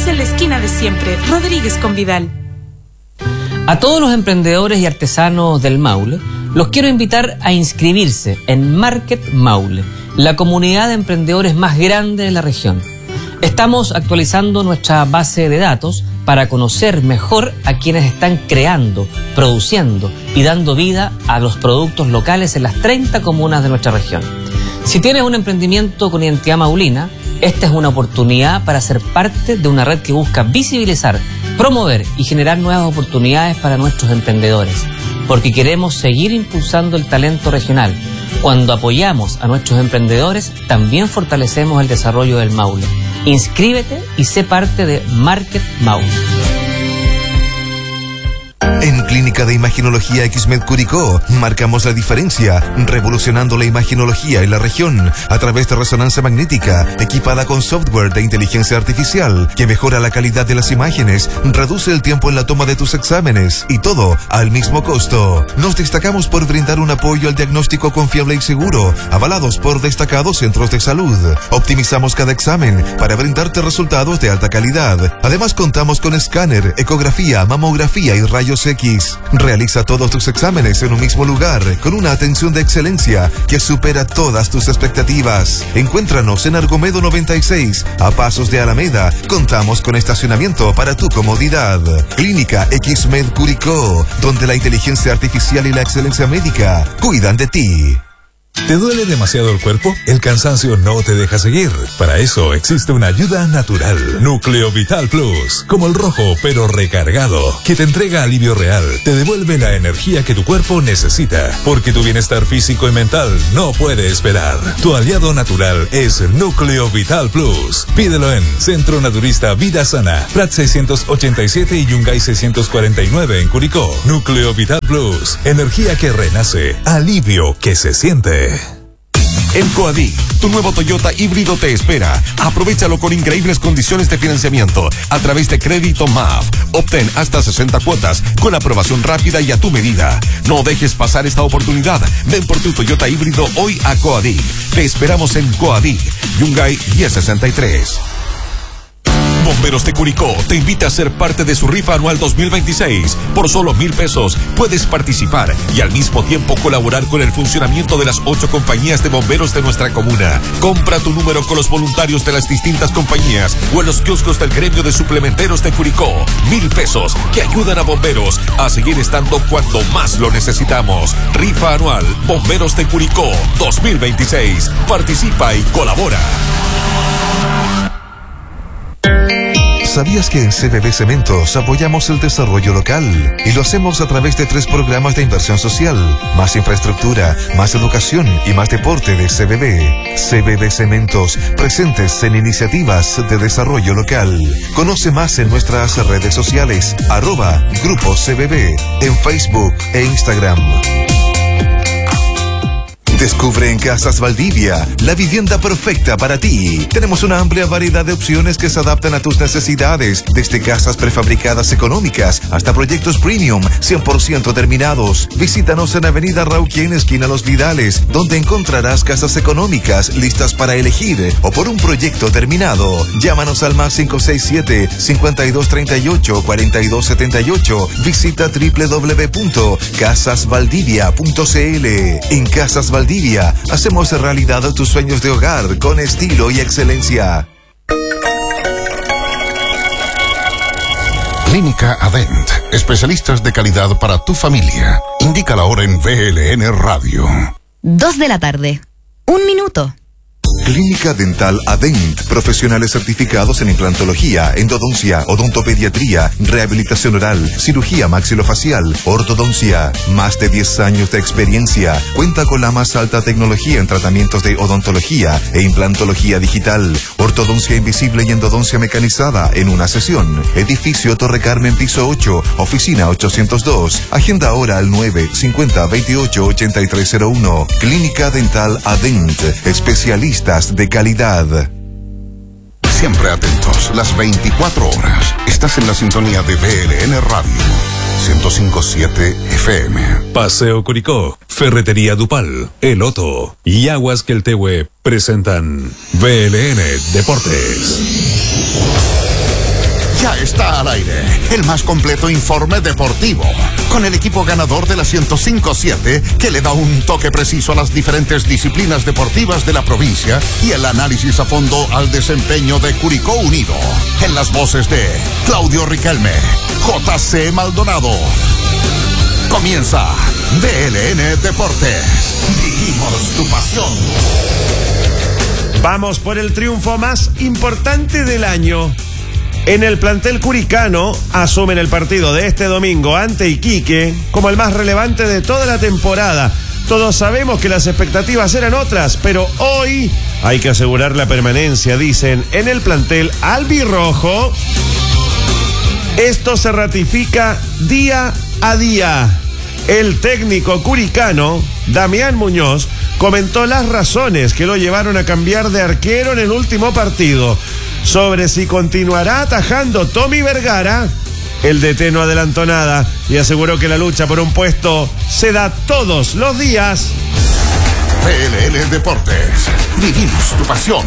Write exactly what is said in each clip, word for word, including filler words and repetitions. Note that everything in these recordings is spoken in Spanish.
Estamos en la esquina de siempre, Rodríguez con Vidal. A todos los emprendedores y artesanos del Maule, los quiero invitar a inscribirse en Market Maule, la comunidad de emprendedores más grande de la región. Estamos actualizando nuestra base de datos para conocer mejor a quienes están creando, produciendo y dando vida a los productos locales en las treinta comunas de nuestra región. Si tienes un emprendimiento con identidad maulina, esta es una oportunidad para ser parte de una red que busca visibilizar, promover y generar nuevas oportunidades para nuestros emprendedores, porque queremos seguir impulsando el talento regional. Cuando apoyamos a nuestros emprendedores, también fortalecemos el desarrollo del Maule. Inscríbete y sé parte de Market Maule. En Clínica de Imaginología Xmed Curicó marcamos la diferencia, revolucionando la imaginología en la región a través de resonancia magnética equipada con software de inteligencia artificial que mejora la calidad de las imágenes, reduce el tiempo en la toma de tus exámenes y todo al mismo costo. Nos destacamos por brindar un apoyo al diagnóstico confiable y seguro, avalados por destacados centros de salud. Optimizamos cada examen para brindarte resultados de alta calidad. Además contamos con escáner, ecografía, mamografía y rayos X. Realiza todos tus exámenes en un mismo lugar con una atención de excelencia que supera todas tus expectativas. Encuéntranos en Argomedo noventa y seis, a pasos de Alameda. Contamos con estacionamiento para tu comodidad. Clínica Xmed Curicó, donde la inteligencia artificial y la excelencia médica cuidan de ti. ¿Te duele demasiado el cuerpo? ¿El cansancio no te deja seguir? Para eso existe una ayuda natural. Núcleo Vital Plus. Como el rojo, pero recargado. Que te entrega alivio real. Te devuelve la energía que tu cuerpo necesita. Porque tu bienestar físico y mental no puede esperar. Tu aliado natural es Núcleo Vital Plus. Pídelo en Centro Naturista Vida Sana. Prat seiscientos ochenta y siete y Yungay seiscientos cuarenta y nueve en Curicó. Núcleo Vital Plus. Energía que renace. Alivio que se siente. En Coadic, tu nuevo Toyota híbrido te espera. Aprovechalo con increíbles condiciones de financiamiento a través de Crédito M A F. Obtén hasta sesenta cuotas con aprobación rápida y a tu medida. No dejes pasar esta oportunidad. Ven por tu Toyota híbrido hoy a Coadic. Te esperamos en Coadic, Yungay diez sesenta y tres. Bomberos de Curicó te invita a ser parte de su rifa anual dos mil veintiséis. Por solo mil pesos puedes participar y al mismo tiempo colaborar con el funcionamiento de las ocho compañías de bomberos de nuestra comuna. Compra tu número con los voluntarios de las distintas compañías o en los kioscos del gremio de suplementeros de Curicó. Mil pesos que ayudan a bomberos a seguir estando cuando más lo necesitamos. Rifa anual Bomberos de Curicó dos mil veintiséis. Participa y colabora. ¿Sabías que en C B B Cementos apoyamos el desarrollo local? Y lo hacemos a través de tres programas de inversión social: más infraestructura, más educación y más deporte de C B B. C B B Cementos, presentes en iniciativas de desarrollo local. Conoce más en nuestras redes sociales, arroba Grupo C B B, en Facebook e Instagram. Descubre en Casas Valdivia la vivienda perfecta para ti. Tenemos una amplia variedad de opciones que se adaptan a tus necesidades, desde casas prefabricadas económicas hasta proyectos premium cien por ciento terminados. Visítanos en Avenida Rauquien, esquina Los Vidales, donde encontrarás casas económicas listas para elegir o por un proyecto terminado. Llámanos al más cinco seis siete, cincuenta y dos treinta y ocho, cuarenta y dos setenta y ocho. Visita doble u doble u doble u punto casas valdivia punto c l. En Casas Valdivia hacemos realidad tus sueños de hogar con estilo y excelencia. Clínica Adent, especialistas de calidad para tu familia. Indica la hora en V L N Radio. Dos de la tarde. Un minuto. Clínica Dental Adent, profesionales certificados en implantología, endodoncia, odontopediatría, rehabilitación oral, cirugía maxilofacial, ortodoncia. Más de diez años de experiencia. Cuenta con la más alta tecnología en tratamientos de odontología e implantología digital, ortodoncia invisible y endodoncia mecanizada en una sesión. Edificio Torre Carmen, piso ocho, oficina ochocientos dos. Agenda ahora al nueve cincuenta veintiocho ochenta y tres cero uno. Clínica Dental Adent, especialistas de calidad. Siempre atentos, las veinticuatro horas. Estás en la sintonía de V L N Radio ciento cinco punto siete F M. Paseo Curicó, Ferretería Dupal, El Otto y Aguas Queltehue presentan V L N Deportes. Ya está al aire el más completo informe deportivo, con el equipo ganador de la ciento cinco siete que le da un toque preciso a las diferentes disciplinas deportivas de la provincia y el análisis a fondo al desempeño de Curicó Unido. En las voces de Claudio Riquelme, J C Maldonado. Comienza D L N Deportes. Vivimos tu pasión. Vamos por el triunfo más importante del año. En el plantel curicano asumen el partido de este domingo ante Iquique como el más relevante de toda la temporada. Todos sabemos que las expectativas eran otras, pero hoy hay que asegurar la permanencia, dicen, en el plantel albirrojo. Esto se ratifica día a día. El técnico curicano, Damián Muñoz, comentó las razones que lo llevaron a cambiar de arquero en el último partido. Sobre si continuará atajando Tommy Vergara, el D T no adelantó nada y aseguró que la lucha por un puesto se da todos los días. D L N Deportes, vivimos tu pasión.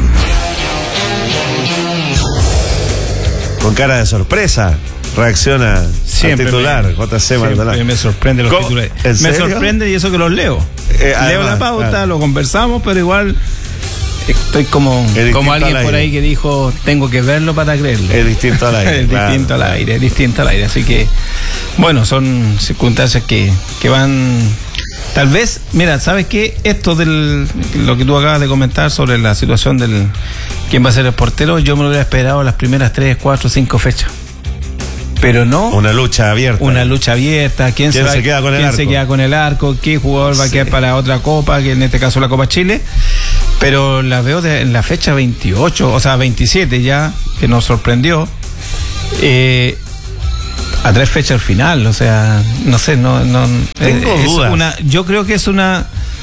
Con cara de sorpresa reacciona siempre al titular, me, J C Maldonado. Me sorprende los titulares. Me serio? sorprende y eso que los leo. Eh, además, leo la pauta, claro. Lo conversamos, pero igual estoy como, como alguien por ahí que dijo, tengo que verlo para creerlo. Es distinto al aire. Es claro, distinto al claro. aire, es distinto al aire. Así que, bueno, son circunstancias que, que van... Tal vez, mira, ¿sabes qué? Esto del lo que tú acabas de comentar sobre la situación del quién va a ser el portero, yo me lo hubiera esperado las primeras tres, cuatro, cinco fechas. Pero no una lucha abierta. Una lucha abierta. ¿Quién, ¿Quién se, va, se queda con el quién arco? se queda con el arco? ¿Qué jugador va sí. a quedar para otra copa? Que en este caso la Copa Chile. Pero la veo de, en la fecha veintiocho, o sea, veintisiete ya, que nos sorprendió. Eh, a tres fechas al final, o sea, no sé, no, no. Tengo es dudas. Una, yo creo que es una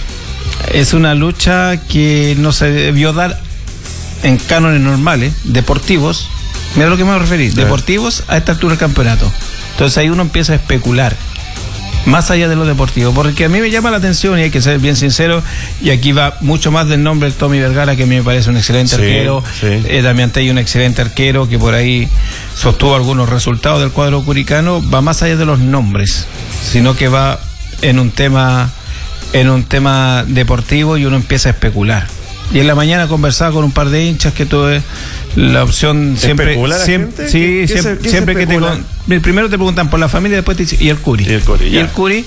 es una lucha que no se debió dar en cánones normales, deportivos. Mira lo que me voy a referir, sí. Deportivos a esta altura del campeonato. Entonces ahí uno empieza a especular, más allá de lo deportivo, porque a mí me llama la atención y hay que ser bien sincero, y aquí va mucho más del nombre del Tommy Vergara, que a mí me parece un excelente sí, arquero, sí. Eh, Damián Tello, un excelente arquero, que por ahí sostuvo algunos resultados del cuadro curicano, va más allá de los nombres, sino que va en un tema, en un tema deportivo y uno empieza a especular. Y en la mañana conversaba con un par de hinchas que tuve la opción siempre, ¿Especular a siempre gente? sí, ¿Qué, qué siempre, se, qué siempre se que te con, primero te preguntan por la familia, después te dicen, y el curi. Y el curi, y el curi,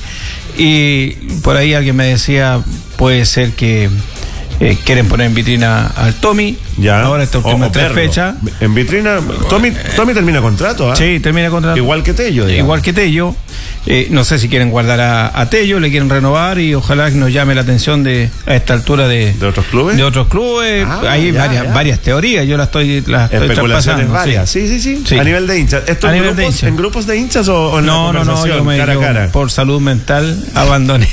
y por ahí alguien me decía, puede ser que eh, quieren poner en vitrina al Tommy. Ya. Ahora esta última tres fechas. En vitrina, Tommy, Tommy termina contrato, ¿ah? ¿eh? Sí, termina contrato. Igual que Tello, digamos. Igual que Tello. Eh, no sé si quieren guardar a, a Tello, le quieren renovar y ojalá que nos llame la atención de a esta altura de, ¿De otros clubes? De otros clubes. Ah, Hay ya, varias, ya. varias teorías, yo las estoy, las estoy Especulaciones traspasando. varias. Sí. Sí, sí, sí, Sí. A nivel de hinchas. ¿Esto A en, nivel grupos, de hinchas. en grupos de hinchas o, o en No, la no, no, conversación, yo me cara a yo, cara? por salud mental abandoné.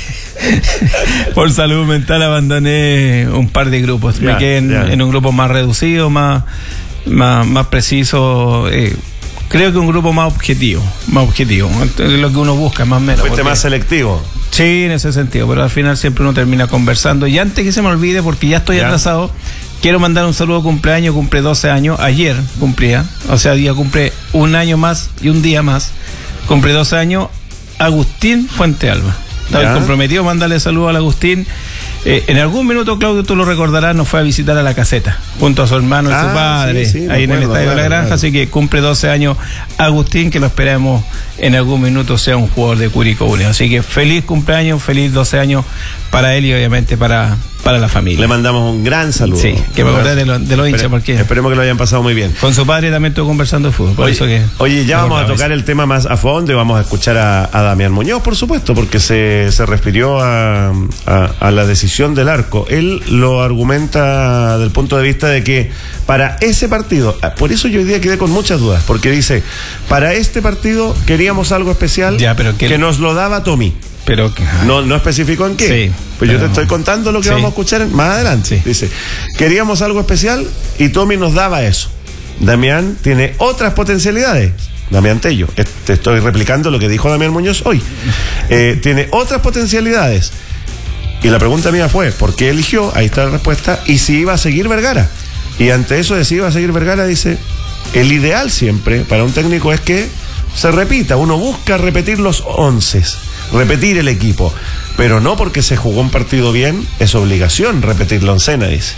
Por salud mental abandoné un par de grupos. Ya, me quedé en, ya. en un grupo más reducido, más, más, más preciso. Eh, creo que un grupo más objetivo, más objetivo. Entonces, lo que uno busca, más o menos. Fuiste porque- más selectivo. Sí, en ese sentido, pero al final siempre uno termina conversando. Y antes que se me olvide, porque ya estoy Ya. atrasado, quiero mandar un saludo de cumpleaños. Cumple doce años, ayer cumplía, o sea, día cumple un año más y un día más. Cumple doce años, Agustín Fuente Alba. Estaba Ya. comprometido, mándale saludo al Agustín. Eh, en algún minuto, Claudio, tú lo recordarás, nos fue a visitar a la caseta, junto a su hermano y Ah, su padre, sí, sí, me ahí en el acuerdo, Estadio de la claro, Granja, claro. así que cumple doce años Agustín, que lo esperamos en algún minuto sea un jugador de Curicó Unido. Así que feliz cumpleaños, feliz doce años para él y obviamente para, para la familia. Le mandamos un gran saludo. Sí, que me acordé de, lo- de los hinchas, porque Esperemos que lo hayan pasado muy bien. con su padre también estuvo conversando de fútbol, por Oye, eso que... oye, ya vamos a tocar el tema más a fondo y vamos a escuchar a, a Damián Muñoz, por supuesto, porque se, se refirió a, a, a la decisión del arco. Él lo argumenta del punto de vista de que para ese partido, por eso yo hoy día quedé con muchas dudas, porque dice, para este partido queríamos algo especial Ya, pero que- que nos lo daba Tommy. Pero No, no especificó en qué. Sí, pues yo pero- te estoy contando lo que Sí. vamos a escuchar en- más adelante. Sí. Dice, queríamos algo especial y Tommy nos daba eso. Damián tiene otras potencialidades. Damián Tello, eh, te estoy replicando lo que dijo Damián Muñoz hoy. Eh, tiene otras potencialidades. Y la pregunta mía fue, ¿por qué eligió? Ahí está la respuesta. Y si iba a seguir Vergara. Y ante eso de si iba a seguir Vergara, dice, el ideal siempre para un técnico es que se repita, uno busca repetir los once, repetir el equipo, pero no porque se jugó un partido bien, es obligación repetir la oncena, dice.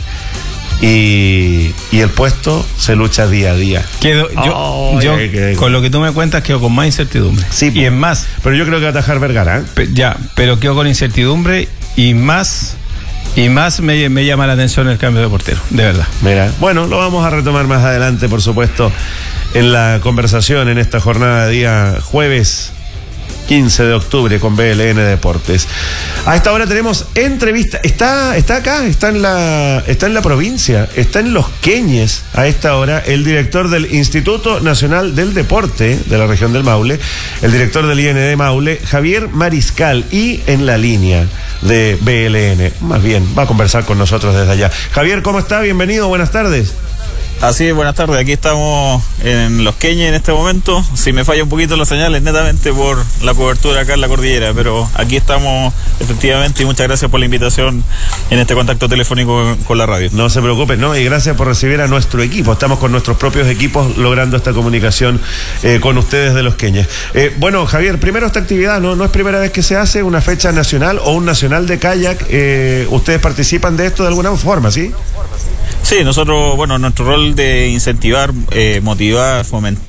Y, y el puesto se lucha día a día. Quedo, yo, oh, yo que, que, con lo que tú me cuentas quedo con más incertidumbre. Sí, y es más. Pero yo creo que va a atajar Vergara. ¿eh? Pe, ya, pero quedo con incertidumbre y más y más me, me llama la atención el cambio de portero, de verdad. Mira, bueno, lo vamos a retomar más adelante, por supuesto, en la conversación en esta jornada de día jueves quince de octubre con B L N Deportes. A esta hora tenemos entrevista. Está, está acá, está en la, está en la provincia, está en Los Queñes a esta hora el director del Instituto Nacional del Deporte de la región del Maule, el director del I N D Maule, Javier Mariscal, y en la línea de B L N, más bien, va a conversar con nosotros desde allá. Javier, ¿cómo está? Bienvenido, buenas tardes. Así es, buenas tardes, aquí estamos en Los Queñes en este momento. Si me falla un poquito la señal es netamente por la cobertura acá en la cordillera, pero aquí estamos efectivamente y muchas gracias por la invitación en este contacto telefónico con la radio. No se preocupe, ¿no? Y gracias por recibir a nuestro equipo. Estamos con nuestros propios equipos logrando esta comunicación eh, con ustedes de Los Queñes. Eh, bueno, Javier, primero esta actividad, ¿no? No es primera vez que se hace una fecha nacional o un nacional de kayak. Eh, ¿Ustedes participan de esto de alguna forma, sí? Sí, nosotros, bueno, nuestro rol de incentivar, eh, motivar, fomentar.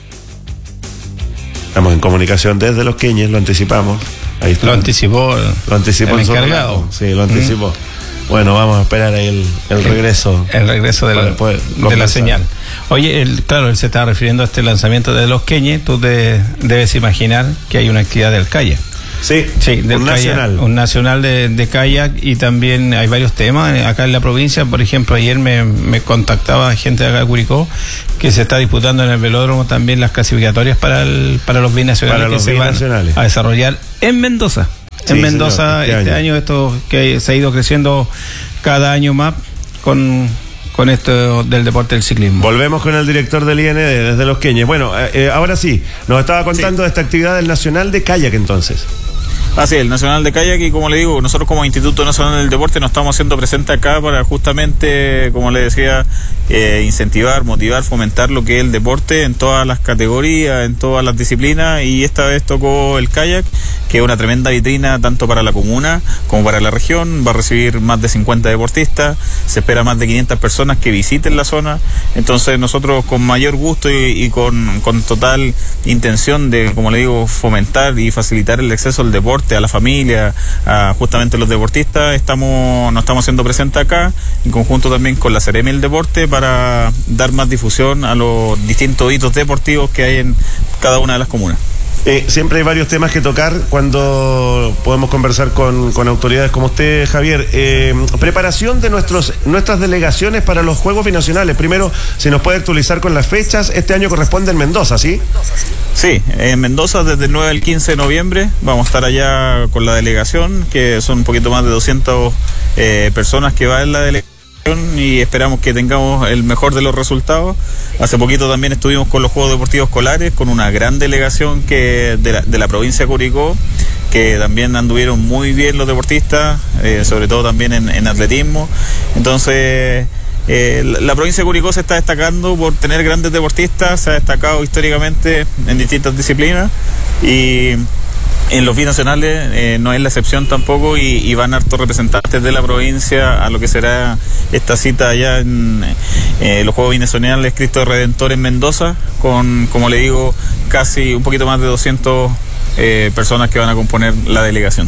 Estamos en comunicación desde Los Queñes, lo anticipamos. Ahí está. Lo anticipó, lo anticipó el encargado. Sí, lo anticipó. Mm. Bueno, vamos a esperar ahí el, el regreso. El, el regreso de la, de la señal. Oye, el, claro, él se está refiriendo a este lanzamiento de Los Queñes. Tú te debes imaginar que hay una actividad del kayak. Sí, sí, del un kayak, nacional. Un nacional de, de kayak, y también hay varios temas. Acá en la provincia, por ejemplo, ayer me, me contactaba gente de acá de Curicó que se está disputando en el velódromo también las clasificatorias para el, para los binacionales para que los se binacionales. van a desarrollar en Mendoza. Sí, en Mendoza señor, este, este año. año esto que se ha ido creciendo cada año más con... con esto del deporte del ciclismo. Volvemos con el director del I N D desde Los Queñes. Bueno, eh, ahora sí, nos estaba contando sí. de esta actividad del Nacional de Kayak entonces. Así es, el Nacional de Kayak, y como le digo, nosotros como Instituto Nacional del Deporte nos estamos haciendo presentes acá para justamente, como le decía, eh, incentivar, motivar, fomentar lo que es el deporte en todas las categorías, en todas las disciplinas, y esta vez tocó el kayak, que es una tremenda vitrina tanto para la comuna como para la región. Va a recibir más de cincuenta deportistas, se espera más de quinientas personas que visiten la zona, entonces nosotros con mayor gusto y, y con, con total intención de, como le digo, fomentar y facilitar el acceso al deporte a la familia, a justamente los deportistas, estamos nos estamos haciendo presentes acá, en conjunto también con la Seremi del Deporte, para dar más difusión a los distintos hitos deportivos que hay en cada una de las comunas. Eh, siempre hay varios temas que tocar cuando podemos conversar con, con autoridades como usted, Javier. Eh, preparación de nuestros nuestras delegaciones para los Juegos Binacionales. Primero, si nos puede actualizar con las fechas. Este año corresponde en Mendoza, ¿sí? Sí, en Mendoza desde el nueve al quince de noviembre vamos a estar allá con la delegación, que son un poquito más de doscientas eh, personas que van en la delegación, y esperamos que tengamos el mejor de los resultados. Hace poquito también estuvimos con los Juegos Deportivos Escolares, con una gran delegación que de la, de la provincia de Curicó, que también anduvieron muy bien los deportistas, eh, sobre todo también en, en atletismo. Entonces eh, la, la provincia de Curicó se está destacando por tener grandes deportistas, se ha destacado históricamente en distintas disciplinas, y en los binacionales eh, no es la excepción tampoco, y, y van hartos representantes de la provincia a lo que será esta cita allá en eh, los Juegos Binacionales Cristo Redentor en Mendoza, con, como le digo, casi un poquito más de doscientas eh, personas que van a componer la delegación.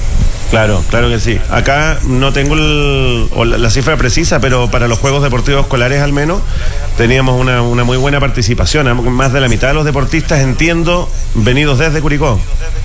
Claro, claro que sí. Acá no tengo el, o la, la cifra precisa, pero para los Juegos Deportivos Escolares al menos teníamos una, una muy buena participación. Más de la mitad de los deportistas, entiendo, venidos desde Curicó.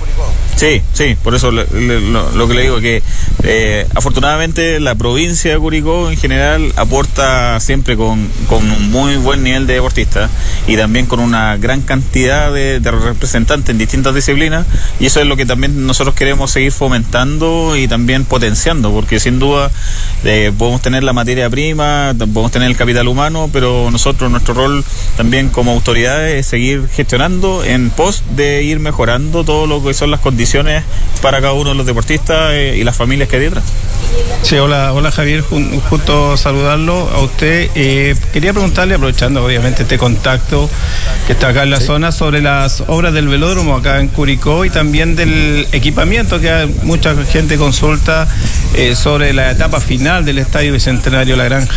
Sí, sí, por eso lo, lo, lo que le digo, que eh, afortunadamente la provincia de Curicó en general aporta siempre con, con un muy buen nivel de deportistas, y también con una gran cantidad de, de representantes en distintas disciplinas, y eso es lo que también nosotros queremos seguir fomentando y también potenciando, porque sin duda eh, podemos tener la materia prima, podemos tener el capital humano, pero nosotros, nuestro rol también como autoridades es seguir gestionando en pos de ir mejorando todo lo que son las condiciones condiciones para cada uno de los deportistas eh, y las familias que hay detrás. Sí, hola, hola Javier, Jun, justo saludarlo a usted. Eh, quería preguntarle, aprovechando obviamente este contacto que está acá en la sí. zona, sobre las obras del velódromo acá en Curicó y también del equipamiento que hay, mucha gente consulta eh, sobre la etapa final del Estadio Bicentenario La Granja.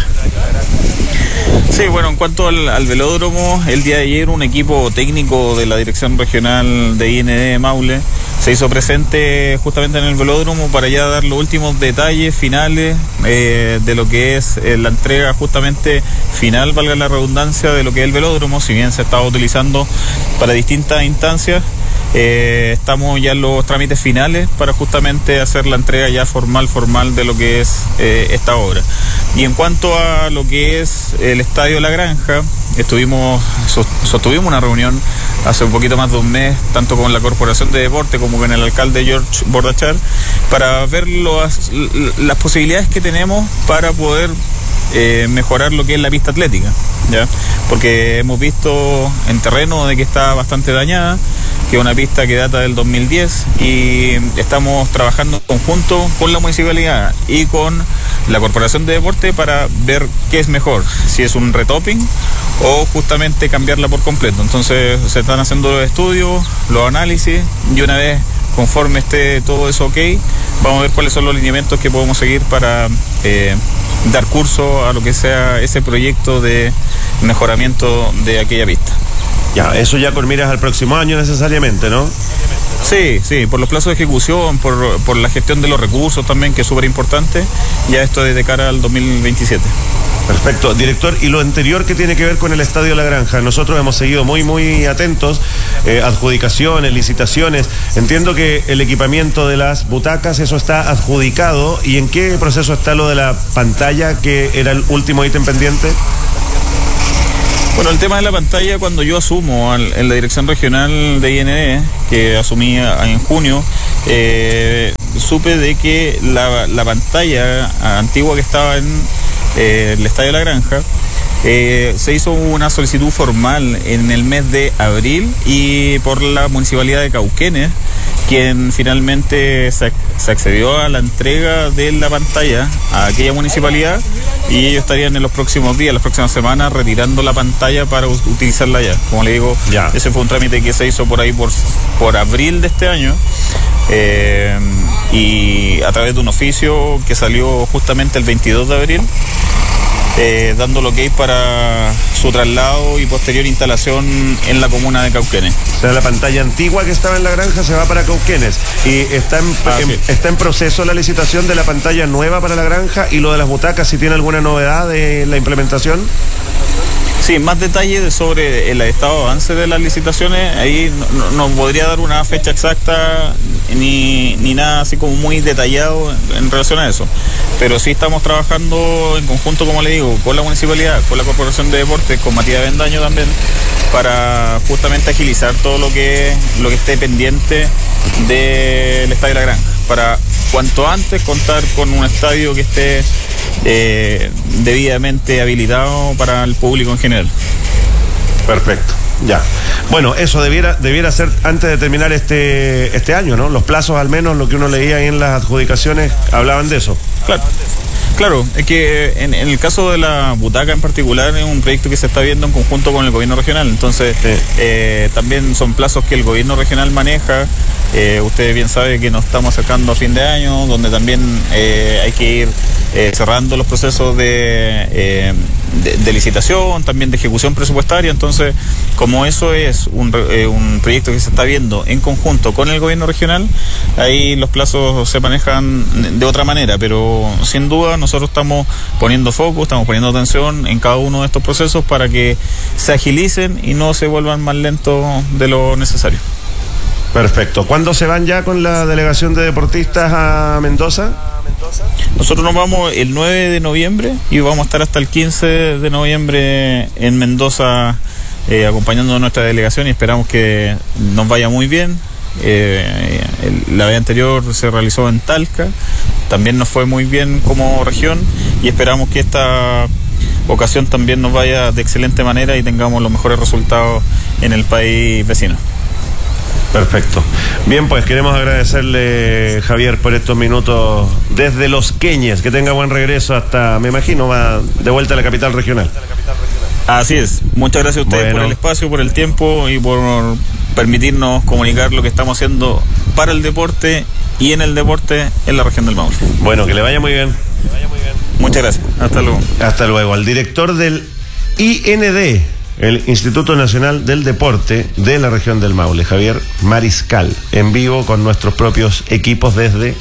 Sí, bueno, en cuanto al, al velódromo, el día de ayer un equipo técnico de la Dirección Regional de I N D de Maule se hizo presente justamente en el velódromo para ya dar los últimos detalles finales eh, de lo que es eh, la entrega justamente final, valga la redundancia, de lo que es el velódromo, si bien se estaba utilizando para distintas instancias. Eh, estamos ya en los trámites finales para justamente hacer la entrega ya formal, formal de lo que es eh, esta obra. Y en cuanto a lo que es el Estadio La Granja, estuvimos, sostuvimos una reunión hace un poquito más de un mes, tanto con la Corporación de Deporte como con el alcalde George Bordachar, para ver las, las posibilidades que tenemos para poder Eh, mejorar lo que es la pista atlética, ¿ya? Porque hemos visto en terreno de que está bastante dañada, que es una pista que data del dos mil diez, y estamos trabajando en conjunto con la municipalidad y con la Corporación de Deporte para ver qué es mejor, si es un retopping o justamente cambiarla por completo. Entonces se están haciendo los estudios, los análisis, y una vez conforme esté todo eso ok, vamos a ver cuáles son los lineamientos que podemos seguir para eh, dar curso a lo que sea ese proyecto de mejoramiento de aquella pista. Ya, eso ya con miras al próximo año necesariamente, ¿no? Sí, sí, por los plazos de ejecución, por, por la gestión de los recursos también, que es súper importante, ya esto es de cara al dos mil veintisiete. Perfecto, director, y lo anterior que tiene que ver con el Estadio La Granja, nosotros hemos seguido muy muy atentos, eh, adjudicaciones, licitaciones, entiendo que el equipamiento de las butacas, eso está adjudicado, ¿y en qué proceso está lo de la pantalla, que era el último ítem pendiente? Bueno, el tema de la pantalla, cuando yo asumo al, en la Dirección Regional de I N D, que asumí en junio, eh, supe de que la, la pantalla antigua que estaba en eh, el Estadio La Granja, eh, se hizo una solicitud formal en el mes de abril y por la Municipalidad de Cauquenes, quien finalmente se, se accedió a la entrega de la pantalla a aquella municipalidad, y ellos estarían en los próximos días, las próximas semanas, retirando la pantalla para utilizarla ya. Como le digo, ya. Ese fue un trámite que se hizo por ahí por, por abril de este año, eh, y a través de un oficio que salió justamente el veintidós de abril, Eh, dando lo que hay para su traslado y posterior instalación en la comuna de Cauquenes. O sea, la pantalla antigua que estaba en La Granja se va para Cauquenes, y está en, ah, en, sí. está en proceso la licitación de la pantalla nueva para La Granja, y lo de las butacas, si tiene alguna novedad de la implementación. Sí, más detalles sobre el estado de avance de las licitaciones, ahí no, no podría dar una fecha exacta ni, ni nada así como muy detallado en relación a eso, pero sí estamos trabajando en conjunto, como le digo, con la municipalidad, con la Corporación de Deportes, con Matías Bendaño también, para justamente agilizar todo lo que, lo que esté pendiente del Estadio La Granja, para cuanto antes contar con un estadio que esté eh, debidamente habilitado para el público en general. Perfecto, ya. Bueno, eso debiera debiera ser antes de terminar este este año, ¿no? Los plazos, al menos lo que uno leía ahí en las adjudicaciones, hablaban de eso. Claro. Claro, es que en, en el caso de la butaca en particular es un proyecto que se está viendo en conjunto con el gobierno regional, entonces sí. eh, también son plazos que el gobierno regional maneja. Eh, usted bien sabe que nos estamos acercando a fin de año, donde también eh, hay que ir eh, cerrando los procesos de, eh, de, de licitación, también de ejecución presupuestaria. Entonces, como eso es un, eh, un proyecto que se está viendo en conjunto con el gobierno regional, ahí los plazos se manejan de otra manera, pero sin duda nosotros estamos poniendo foco, estamos poniendo atención en cada uno de estos procesos para que se agilicen y no se vuelvan más lentos de lo necesario. Perfecto. ¿Cuándo se van ya con la delegación de deportistas a Mendoza? Nosotros nos vamos el nueve de noviembre y vamos a estar hasta el quince de noviembre en Mendoza, eh, acompañando a nuestra delegación, y esperamos que nos vaya muy bien. Eh, el, la vez anterior se realizó en Talca, también nos fue muy bien como región, y esperamos que esta ocasión también nos vaya de excelente manera y tengamos los mejores resultados en el país vecino. Perfecto. Bien, pues queremos agradecerle, Javier, por estos minutos desde Los Queñes. Que tenga buen regreso hasta, me imagino, va de vuelta a la capital regional. Así es. Muchas gracias a ustedes Bueno. por el espacio, por el tiempo y por permitirnos comunicar lo que estamos haciendo para el deporte y en el deporte en la región del Maule. Bueno, que le vaya muy bien. Muchas gracias. Hasta luego. Hasta luego. Al director del I N D, el Instituto Nacional del Deporte de la región del Maule, Javier Mariscal, en vivo con nuestros propios equipos desde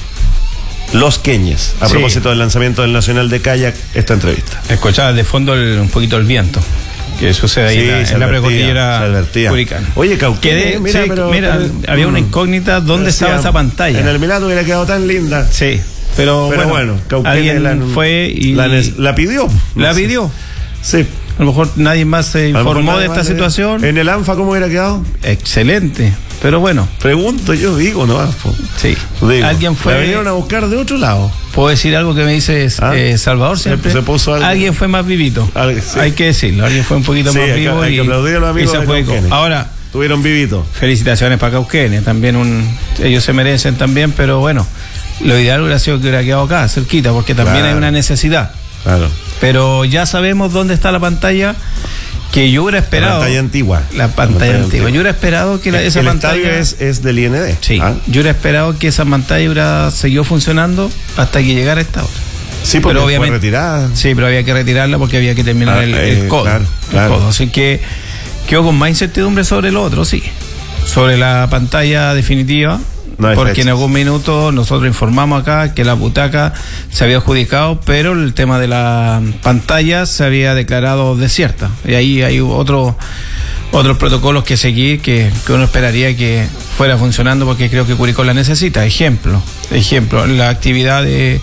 Los Queñes. A Sí. propósito del lanzamiento del Nacional de Kayak, esta entrevista. Escuchaba de fondo el- un poquito el viento que sucede ahí Sí, en la, se en la advertía, se precordillera advertía. curicana. Oye, Cauquenes, Quedé- mira, sí, pero- mira, pero- había una mm. incógnita dónde Decía, estaba esa pantalla. En el Milano hubiera quedado tan linda. Sí, pero, Pero bueno, bueno, Cauquenes alguien la, fue y la, nes- la pidió. la No sé. pidió. Sí. A lo mejor nadie más se A lo mejor informó nadie de más esta le- situación. ¿En el ANFA cómo hubiera quedado? Excelente, pero bueno, Pregunto, yo digo, no. po. sí. Digo, Alguien la fue. vinieron a buscar de otro lado. Puedo decir algo que me dice ¿Ah? eh, Salvador siempre. Se puso algo. Alguien fue más vivito. Algo- sí. Hay que decirlo. Alguien fue un poquito Sí, más hay que- vivo hay y, que aplaudir a los y amigos se de adjudicó. Cauquenes. Ahora, Tuvieron vivito. felicitaciones para Cauquenes. También un, ellos se merecen también, pero bueno, lo ideal hubiera sido que hubiera quedado acá, cerquita, porque también Claro. hay una necesidad. Claro. Pero ya sabemos dónde está la pantalla que yo hubiera esperado. La pantalla antigua. La pantalla antigua. Yo hubiera esperado que la- esa el pantalla. estadio es, es del I N D. Sí, ¿Ah? yo hubiera esperado que esa pantalla hubiera seguido funcionando hasta que llegara esta hora. Sí, porque Pero fue obviamente- retirada. Sí, pero había que retirarla porque había que terminar Ah, el, eh, el codo. claro, el claro. codo. Así que quedó con más incertidumbre sobre lo otro, sí. Sobre la pantalla definitiva. No hay porque fechas. en algún minuto nosotros informamos acá que la butaca se había adjudicado, pero el tema de la pantalla se había declarado desierta. Y ahí hay otro, otros protocolos que seguir que, que uno esperaría que fuera funcionando porque creo que Curicó la necesita. Ejemplo, ejemplo, la actividad de,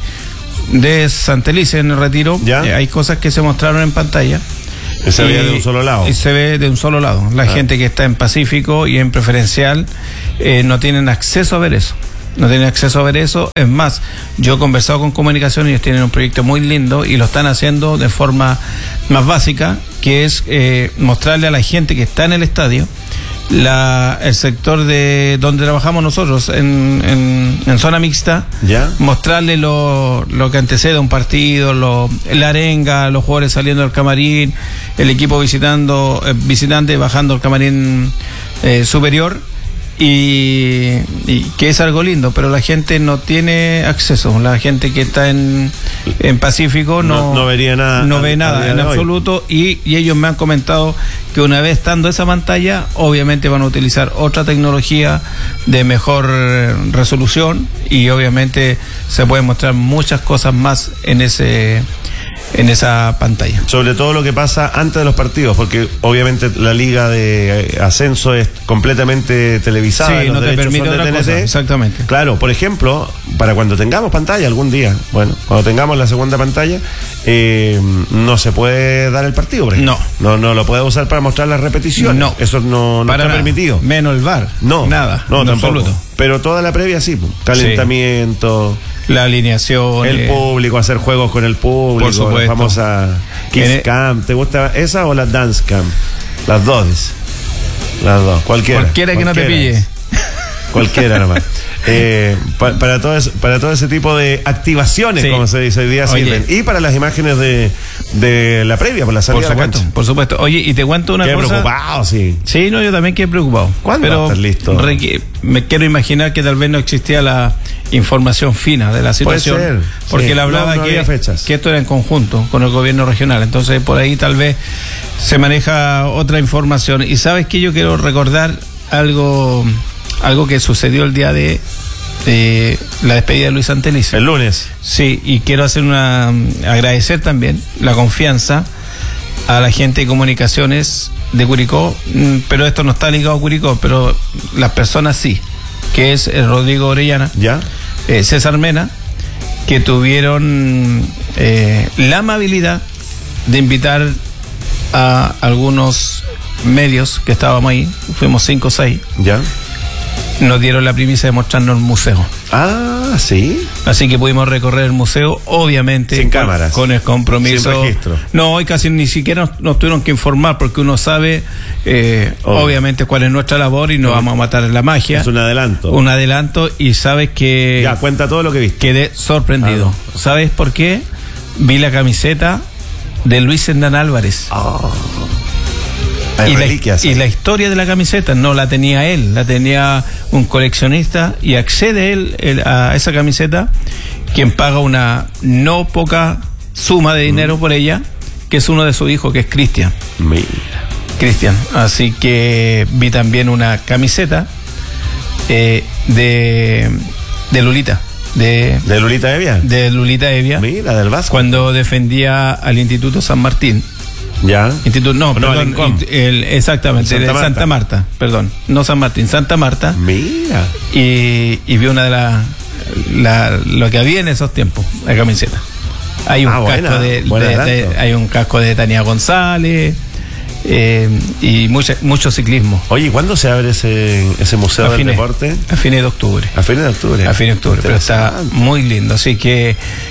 de Santelice en el retiro, ¿Ya? eh, hay cosas que se mostraron en pantalla. Que se veía Y- de un solo lado. y se ve de un solo lado. La Ah. gente que está en Pacífico y en preferencial eh, no tienen acceso a ver eso. No tienen acceso a ver eso. Es más, yo he conversado con Comunicación y ellos tienen un proyecto muy lindo y lo están haciendo de forma más básica, que es eh, mostrarle a la gente que está en el estadio la, el sector de donde trabajamos nosotros, en, en, en zona mixta, ¿Ya? mostrarle lo, lo que antecede a un partido, lo, la arenga, los jugadores saliendo del camarín, el equipo visitando, eh, visitante bajando al camarín eh, superior. Y, y que es algo lindo, pero la gente no tiene acceso. La gente que está en, en Pacífico no, No- no vería nada no al- ve al nada día en de hoy. absoluto. Y, y ellos me han comentado que una vez estando esa pantalla, obviamente van a utilizar otra tecnología de mejor eh, resolución y obviamente se pueden mostrar muchas cosas más en ese en esa pantalla. Sobre todo lo que pasa antes de los partidos, porque obviamente la liga de eh, ascenso es completamente televisada. Sí, los no te derechos permite son de otra T N T. cosa, exactamente. Claro, por ejemplo, para cuando tengamos pantalla algún día, bueno, cuando tengamos la segunda pantalla, eh, no se puede dar el partido, por ejemplo. No. No, no lo puede usar para mostrar las repeticiones. No. Eso no, no Para está nada. permitido. Menos el V A R. No. Nada. No, en tampoco. absoluto. Pero toda la previa sí, pues. Calentamiento. La alineación. El eh, público, hacer juegos con el público, Por supuesto. la famosa Kiss En- Cam. ¿Te gusta esa o la Dance Cam? Las dos. dice. Las dos, cualquiera. Cualquiera que no te Cualquiera. pille. Cualquiera nomás. Eh, pa- para, todo ese, para todo ese tipo de activaciones, Sí. como se dice hoy día, Oye. sirven. Y para las imágenes de, de la previa, por la Por salida de la supuesto, cancha. por supuesto. Oye, y te cuento una Qué cosa. preocupado, sí. Sí, no, yo también quedé preocupado. ¿Cuándo Pero va a estar listo? requ- me quiero imaginar que tal vez no existía la información fina de la Puede situación. ser, Porque sí. él hablaba No, no que, había fechas. que esto era en conjunto con el gobierno regional. Entonces, por ahí tal vez se maneja otra información. Y sabes que yo quiero recordar algo, algo que sucedió el día de eh, la despedida de Luis Santelice. El lunes. Sí, y quiero hacer una agradecer también la confianza a la gente de comunicaciones de Curicó, mm, pero esto no está ligado a Curicó, pero las personas sí, que es el Rodrigo Orellana, ¿Ya? eh, César Mena, que tuvieron eh, la amabilidad de invitar a algunos medios que estábamos ahí, fuimos cinco o seis, ¿Ya? nos dieron la primicia de mostrarnos el museo. Ah, sí. Así que pudimos recorrer el museo, obviamente. Sin con, cámaras. Con el compromiso. Sin registro. No, hoy casi ni siquiera nos, nos tuvieron que informar porque uno sabe, eh, Obvio. obviamente, cuál es nuestra labor y no vamos a matar en la magia. Es un adelanto. Un adelanto y sabes que. Ya, cuenta todo lo que viste. Quedé sorprendido. Ah, no. ¿Sabes por qué? Vi la camiseta de Luis Hernán Álvarez. Oh. Hay Y reliquias, la, y ¿eh? la historia de la camiseta no la tenía él, la tenía un coleccionista y accede él, él a esa camiseta, quien paga una no poca suma de dinero mm. por ella, que es uno de sus hijos, que es Cristian. Mira. Cristian. Así que vi también una camiseta eh, de, de Lulita. De, ¿De Lulita Evia? De Lulita Evia. Mira, del Vasco. Cuando defendía al Instituto San Martín. Ya. Instituto, no, no perdón, el, exactamente, Santa de Marta. Santa Marta, perdón, no San Martín, Santa Marta. Mira. Y, y vi una de las, la, lo que había en esos tiempos, la camiseta. Hay un Ah, casco buena, de, buen de, de, adelanto. hay un casco de Tania González eh, y mucha, mucho ciclismo. Oye, ¿cuándo se abre ese, ese museo A del fines- deporte? A fines de octubre. A fines de octubre. A fines de octubre, pero está muy lindo. Así que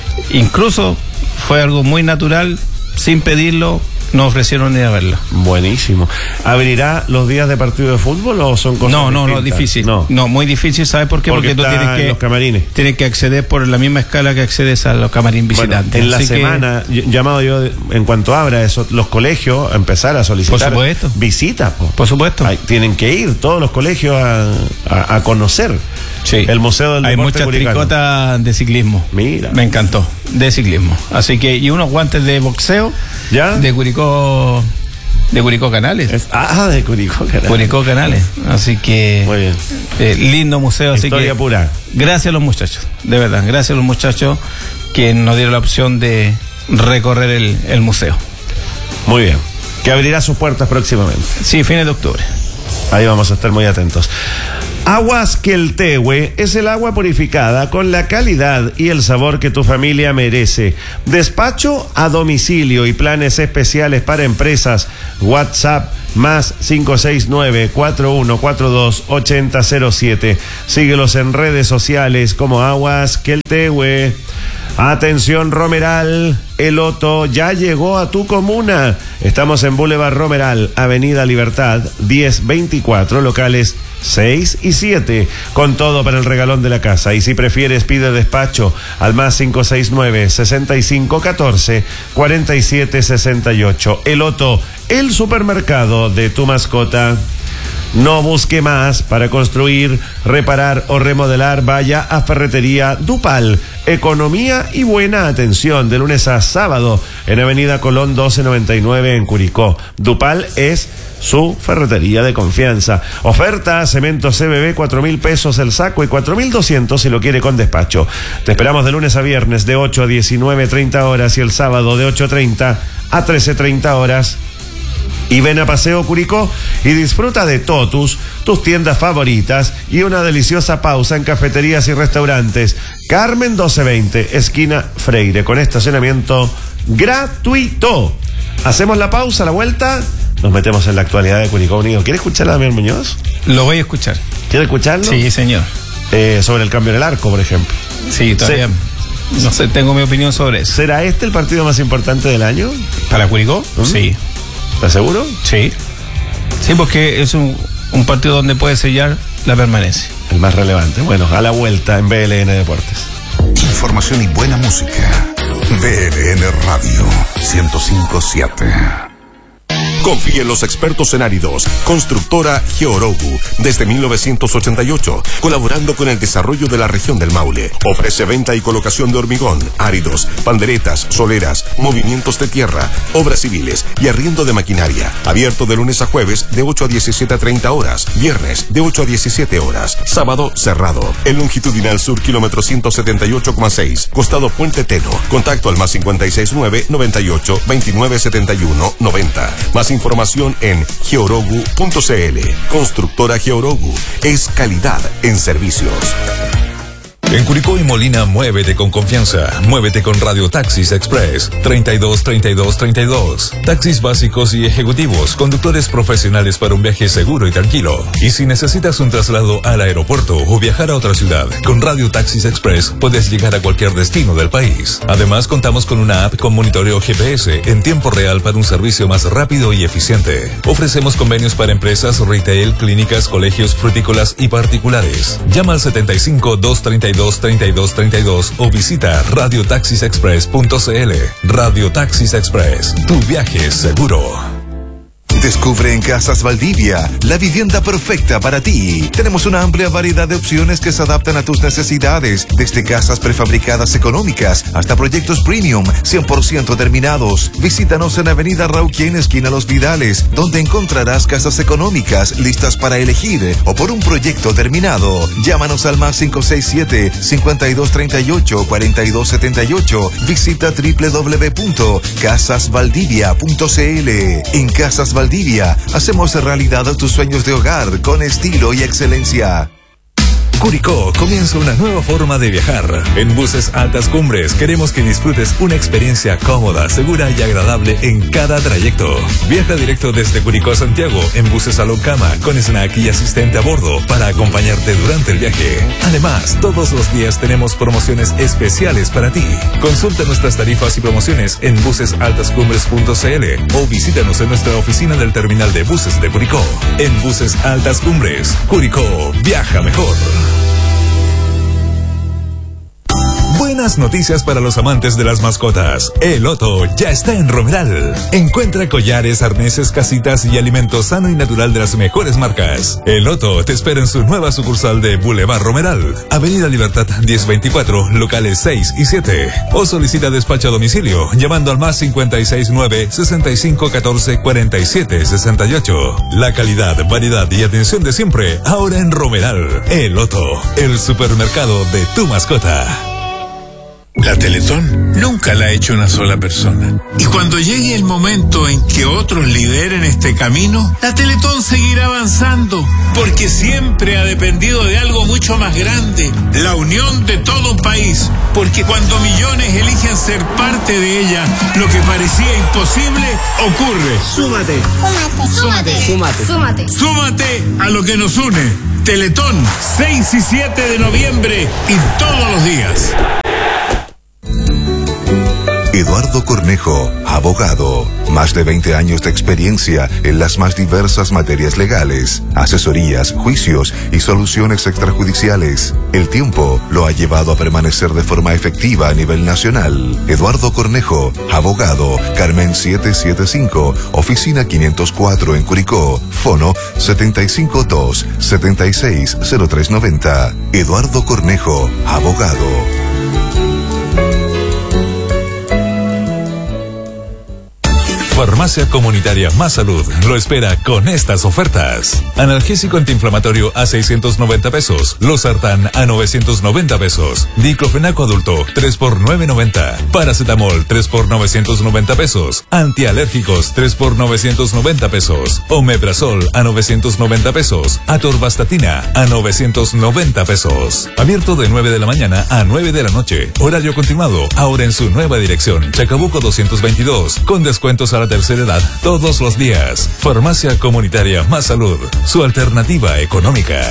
incluso fue algo muy natural, sin pedirlo, nos ofrecieron ir a verla. Buenísimo. ¿Abrirá los días de partido de fútbol o son cosas No, no, no, distintas? difícil. No. No, muy difícil. ¿Sabes por qué? Porque Porque, tú está tienes en que, los camarines. tienes que acceder por la misma escala que accedes a los camarín Bueno, visitantes. en la Así que- semana, y- llamado yo, de- en cuanto abra eso, los colegios a empezar a solicitar Por supuesto. visitas. po. Por supuesto. Ay, tienen que ir todos los colegios a, a- a conocer Sí. el Museo del Hay Deporte muchas Curicano. tricotas de ciclismo. Mira. Me encantó. De ciclismo. Así que, y unos guantes de boxeo. ¿Ya? De Curicó. De Curicó Canales. Es- ah, de Curicó, Canales. Curicó Canales. Así que. Muy bien. eh, lindo museo. Así Historia que. pura. Gracias a los muchachos. De verdad. Gracias a los muchachos que nos dieron la opción de recorrer el, el museo. Muy bien. Que abrirá sus puertas próximamente. Sí, fines de octubre. Ahí vamos a estar muy atentos. Aguas Queltehue es el agua purificada con la calidad y el sabor que tu familia merece. Despacho a domicilio y planes especiales para empresas. WhatsApp más cinco seis nueve, cuatro uno cuatro dos, ocho cero cero siete. Síguelos en redes sociales como Aguas Queltehue. Atención Romeral, el Otto ya llegó a tu comuna. Estamos en Boulevard Romeral, Avenida Libertad, diez veinticuatro, locales seis y siete, con todo para el regalón de la casa. Y si prefieres, pide despacho al más cinco seis nueve, sesenta y cinco catorce, cuarenta y siete sesenta y ocho. El Otto, el supermercado de tu mascota. No busque más para construir, reparar o remodelar. Vaya a Ferretería Dupal. Economía y buena atención de lunes a sábado en Avenida Colón doce noventa y nueve en Curicó. Dupal es su ferretería de confianza. Oferta: cemento C B B, cuatro mil pesos el saco y cuatro mil doscientos si lo quiere con despacho. Te esperamos de lunes a viernes de ocho a diecinueve treinta horas y el sábado de ocho treinta a trece treinta horas. Y ven a Paseo Curicó y disfruta de Totus, tus tiendas favoritas y una deliciosa pausa en cafeterías y restaurantes. Carmen mil doscientos veinte, esquina Freire, con estacionamiento gratuito. Hacemos la pausa, la vuelta, nos metemos en la actualidad de Curicó Unido. ¿Quiere escuchar a Damián Muñoz? Lo voy a escuchar. ¿Quiere escucharlo? Sí, señor. Eh, sobre el cambio en el arco, por ejemplo. Sí, todavía. No sé, tengo mi opinión sobre eso. ¿Será este el partido más importante del año? ¿Para Curicó? ¿Mm? Sí. ¿Estás seguro? Sí. Sí, porque es un, un partido donde puede sellar la permanencia. El más relevante. Bueno, a la vuelta en B L N Deportes. Información y buena música. B L N Radio ciento cinco punto siete. Confía en los expertos en áridos. Constructora Georogu, desde mil novecientos ochenta y ocho, colaborando con el desarrollo de la región del Maule. Ofrece venta y colocación de hormigón, áridos, panderetas, soleras, movimientos de tierra, obras civiles y arriendo de maquinaria. Abierto de lunes a jueves de ocho a diecisiete a treinta horas, viernes de ocho a diecisiete horas, sábado cerrado. El longitudinal sur, kilómetro ciento setenta y ocho coma seis, costado Puente Teno. Contacto al más cincuenta y seis nueve, noventa y ocho, veintinueve setenta y uno, noventa. Más información en georogu punto c l. Constructora Georogu es calidad en servicios. En Curicó y Molina, muévete con confianza. Muévete con Radio Taxis Express. treinta y dos, treinta y dos, treinta y dos. Taxis básicos y ejecutivos, conductores profesionales para un viaje seguro y tranquilo. Y si necesitas un traslado al aeropuerto o viajar a otra ciudad, con Radio Taxis Express puedes llegar a cualquier destino del país. Además, contamos con una app con monitoreo G P S en tiempo real para un servicio más rápido y eficiente. Ofrecemos convenios para empresas, retail, clínicas, colegios, frutícolas y particulares. Llama al setenta y cinco, doscientos treinta y dos, treinta y dos, treinta y dos o visita radio taxis express punto c l. Radio Taxis Express, tu viaje es seguro. Descubre en Casas Valdivia la vivienda perfecta para ti. Tenemos una amplia variedad de opciones que se adaptan a tus necesidades, desde casas prefabricadas económicas hasta proyectos premium cien por ciento terminados. Visítanos en Avenida Rauquien, esquina Los Vidales, donde encontrarás casas económicas listas para elegir o por un proyecto terminado. Llámanos al más cinco seis siete, cincuenta y dos treinta y ocho, cuarenta y dos setenta y ocho. Visita doble u doble u doble u punto casas valdivia punto c l. En Casas Valdivia hacemos realidad tus sueños de hogar con estilo y excelencia. Curicó comienza una nueva forma de viajar. En Buses Altas Cumbres queremos que disfrutes una experiencia cómoda, segura y agradable en cada trayecto. Viaja directo desde Curicó a Santiago en buses Salón Cama con snack y asistente a bordo para acompañarte durante el viaje. Además, todos los días tenemos promociones especiales para ti. Consulta nuestras tarifas y promociones en buses altas cumbres punto c l o visítanos en nuestra oficina del terminal de buses de Curicó. En Buses Altas Cumbres, Curicó, viaja mejor. Buenas noticias para los amantes de las mascotas. El Otto ya está en Romeral. Encuentra collares, arneses, casitas y alimento sano y natural de las mejores marcas. El Otto te espera en su nueva sucursal de Boulevard Romeral, Avenida Libertad diez veinticuatro, locales seis y siete. O solicita despacho a domicilio llamando al más cincuenta y seis nueve, sesenta y cinco catorce, cuarenta y siete sesenta y ocho. La calidad, variedad y atención de siempre ahora en Romeral. El Otto, el supermercado de tu mascota. La Teletón nunca la ha hecho una sola persona. Y cuando llegue el momento en que otros lideren este camino, la Teletón seguirá avanzando, porque siempre ha dependido de algo mucho más grande, la unión de todo un país. Porque cuando millones eligen ser parte de ella, lo que parecía imposible ocurre. Súmate. Súmate. Súmate. Súmate. Súmate a lo que nos une. Teletón, seis y siete de noviembre y todos los días. Eduardo Cornejo, abogado. Más de veinte años de experiencia en las más diversas materias legales, asesorías, juicios y soluciones extrajudiciales. El tiempo lo ha llevado a permanecer de forma efectiva a nivel nacional. Eduardo Cornejo, abogado. Carmen setecientos setenta y cinco, oficina quinientos cuatro en Curicó. Fono setenta y cinco dos, setenta y seis cero tres noventa. Eduardo Cornejo, abogado. Farmacia Comunitaria Más Salud lo espera con estas ofertas. Analgésico antiinflamatorio a seiscientos noventa pesos. Losartán a novecientos noventa pesos. Diclofenaco adulto tres por novecientos noventa. Paracetamol tres por novecientos noventa pesos. Antialérgicos tres por novecientos noventa pesos. Omeprazol a novecientos noventa pesos. Atorvastatina a novecientos noventa pesos. Abierto de nueve de la mañana a nueve de la noche. Horario continuado. Ahora en su nueva dirección. Chacabuco doscientos veintidós. Con descuentos a la tercera edad todos los días. Farmacia Comunitaria Más Salud, su alternativa económica.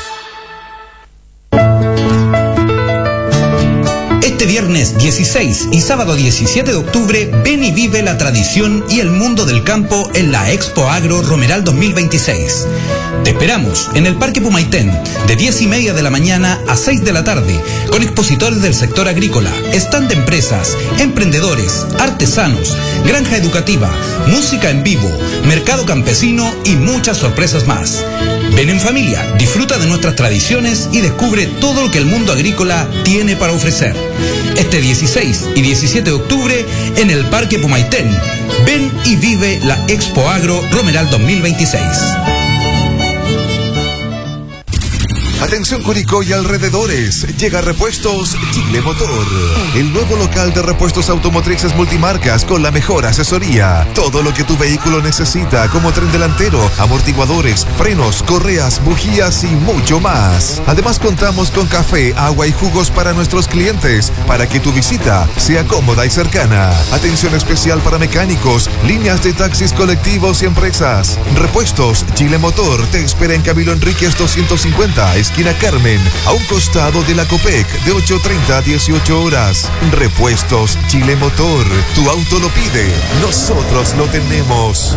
Este viernes dieciséis y sábado diecisiete de octubre, ven y vive la tradición y el mundo del campo en la Expo Agro Romeral dos mil veintiséis. Te esperamos en el Parque Pumaitén de diez y media de la mañana a seis de la tarde, con expositores del sector agrícola, stand de empresas, emprendedores, artesanos, granja educativa, música en vivo, mercado campesino y muchas sorpresas más. Ven en familia, disfruta de nuestras tradiciones y descubre todo lo que el mundo agrícola tiene para ofrecer. Este dieciséis y diecisiete de octubre en el Parque Pumaitén. Ven y vive la Expo Agro Romeral dos mil veintiséis. Atención Curicó y alrededores, llega Repuestos Chile Motor, el nuevo local de repuestos automotrices multimarcas con la mejor asesoría. Todo lo que tu vehículo necesita, como tren delantero, amortiguadores, frenos, correas, bujías y mucho más. Además contamos con café, agua y jugos para nuestros clientes, para que tu visita sea cómoda y cercana. Atención especial para mecánicos, líneas de taxis colectivos y empresas. Repuestos Chile Motor te espera en Camilo Enríquez doscientos cincuenta, esquina Carmen, a un costado de la Copec, de ocho treinta a dieciocho horas. Repuestos Chile Motor, tu auto lo pide, nosotros lo tenemos.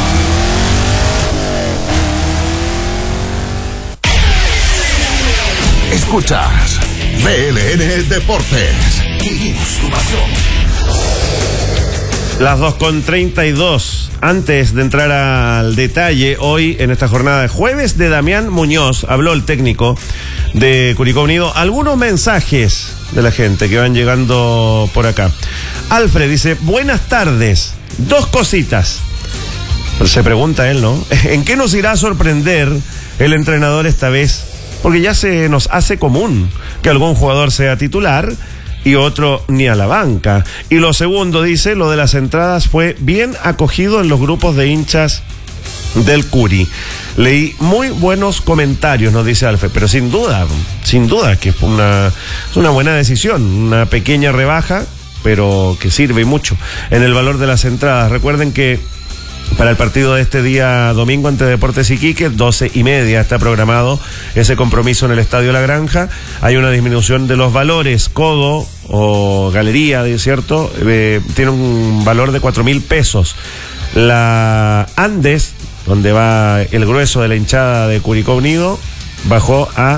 Escuchas B L N Deportes. Vivimos tu pasión. Las dos con treinta y dos. Antes de entrar al detalle, hoy en esta jornada de jueves de Damián Muñoz, habló el técnico de Curicó Unido. Algunos mensajes de la gente que van llegando por acá. Alfred dice, buenas tardes. Dos cositas. Se pregunta él, ¿no? ¿En qué nos irá a sorprender el entrenador esta vez? Porque ya se nos hace común que algún jugador sea titular y otro ni a la banca. Y lo segundo, dice, lo de las entradas fue bien acogido en los grupos de hinchas del Curi. Leí muy buenos comentarios, nos dice Alfred, pero sin duda, sin duda que es una, es una buena decisión, una pequeña rebaja, pero que sirve mucho en el valor de las entradas. Recuerden que para el partido de este día domingo ante Deportes Iquique, doce y media está programado ese compromiso en el Estadio La Granja. Hay una disminución de los valores. Codo o Galería, ¿cierto? Eh, tiene un valor de cuatro mil pesos. La Andes, donde va el grueso de la hinchada de Curicó Unido, bajó a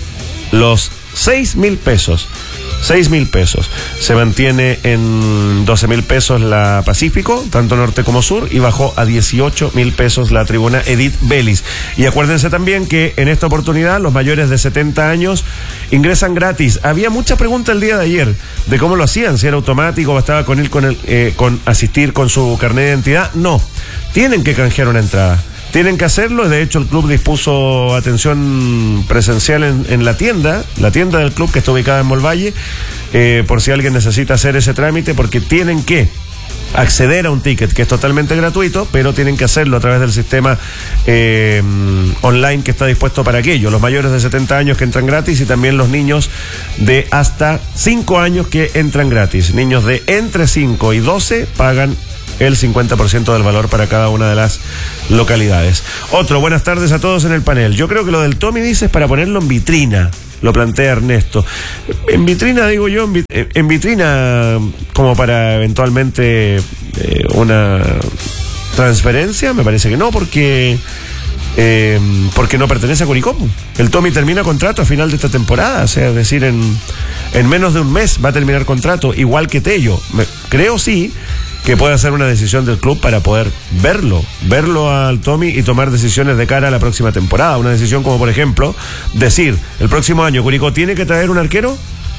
los seis mil pesos. seis mil pesos. Se mantiene en doce mil pesos la Pacífico, tanto norte como sur, y bajó a dieciocho mil pesos la tribuna Edith Belis. Y acuérdense también que en esta oportunidad los mayores de setenta años ingresan gratis. Había mucha pregunta el día de ayer de cómo lo hacían, si era automático, bastaba con ir con el, eh, con asistir con su carnet de identidad. No, tienen que canjear una entrada. Tienen que hacerlo, de hecho el club dispuso atención presencial en, en la tienda, la tienda del club que está ubicada en Molvalle, eh, por si alguien necesita hacer ese trámite, porque tienen que acceder a un ticket que es totalmente gratuito, pero tienen que hacerlo a través del sistema eh, online que está dispuesto para aquello. Los mayores de setenta años que entran gratis y también los niños de hasta cinco años que entran gratis. Niños de entre cinco y doce pagan el cincuenta por ciento del valor para cada una de las localidades. Otro, buenas tardes a todos en el panel. Yo creo que lo del Tommy dice es para ponerlo en vitrina, lo plantea Ernesto. En vitrina, digo yo, en, vit- en vitrina como para eventualmente eh, una transferencia, me parece que no, porque eh, porque no pertenece a Curicó. El Tommy termina contrato a final de esta temporada, o sea, es decir, en, en menos de un mes va a terminar contrato, igual que Tello. Me, creo sí que puede hacer una decisión del club para poder verlo, verlo al Tommy y tomar decisiones de cara a la próxima temporada. Una decisión como, por ejemplo, decir, el próximo año Curicó tiene que traer un arquero,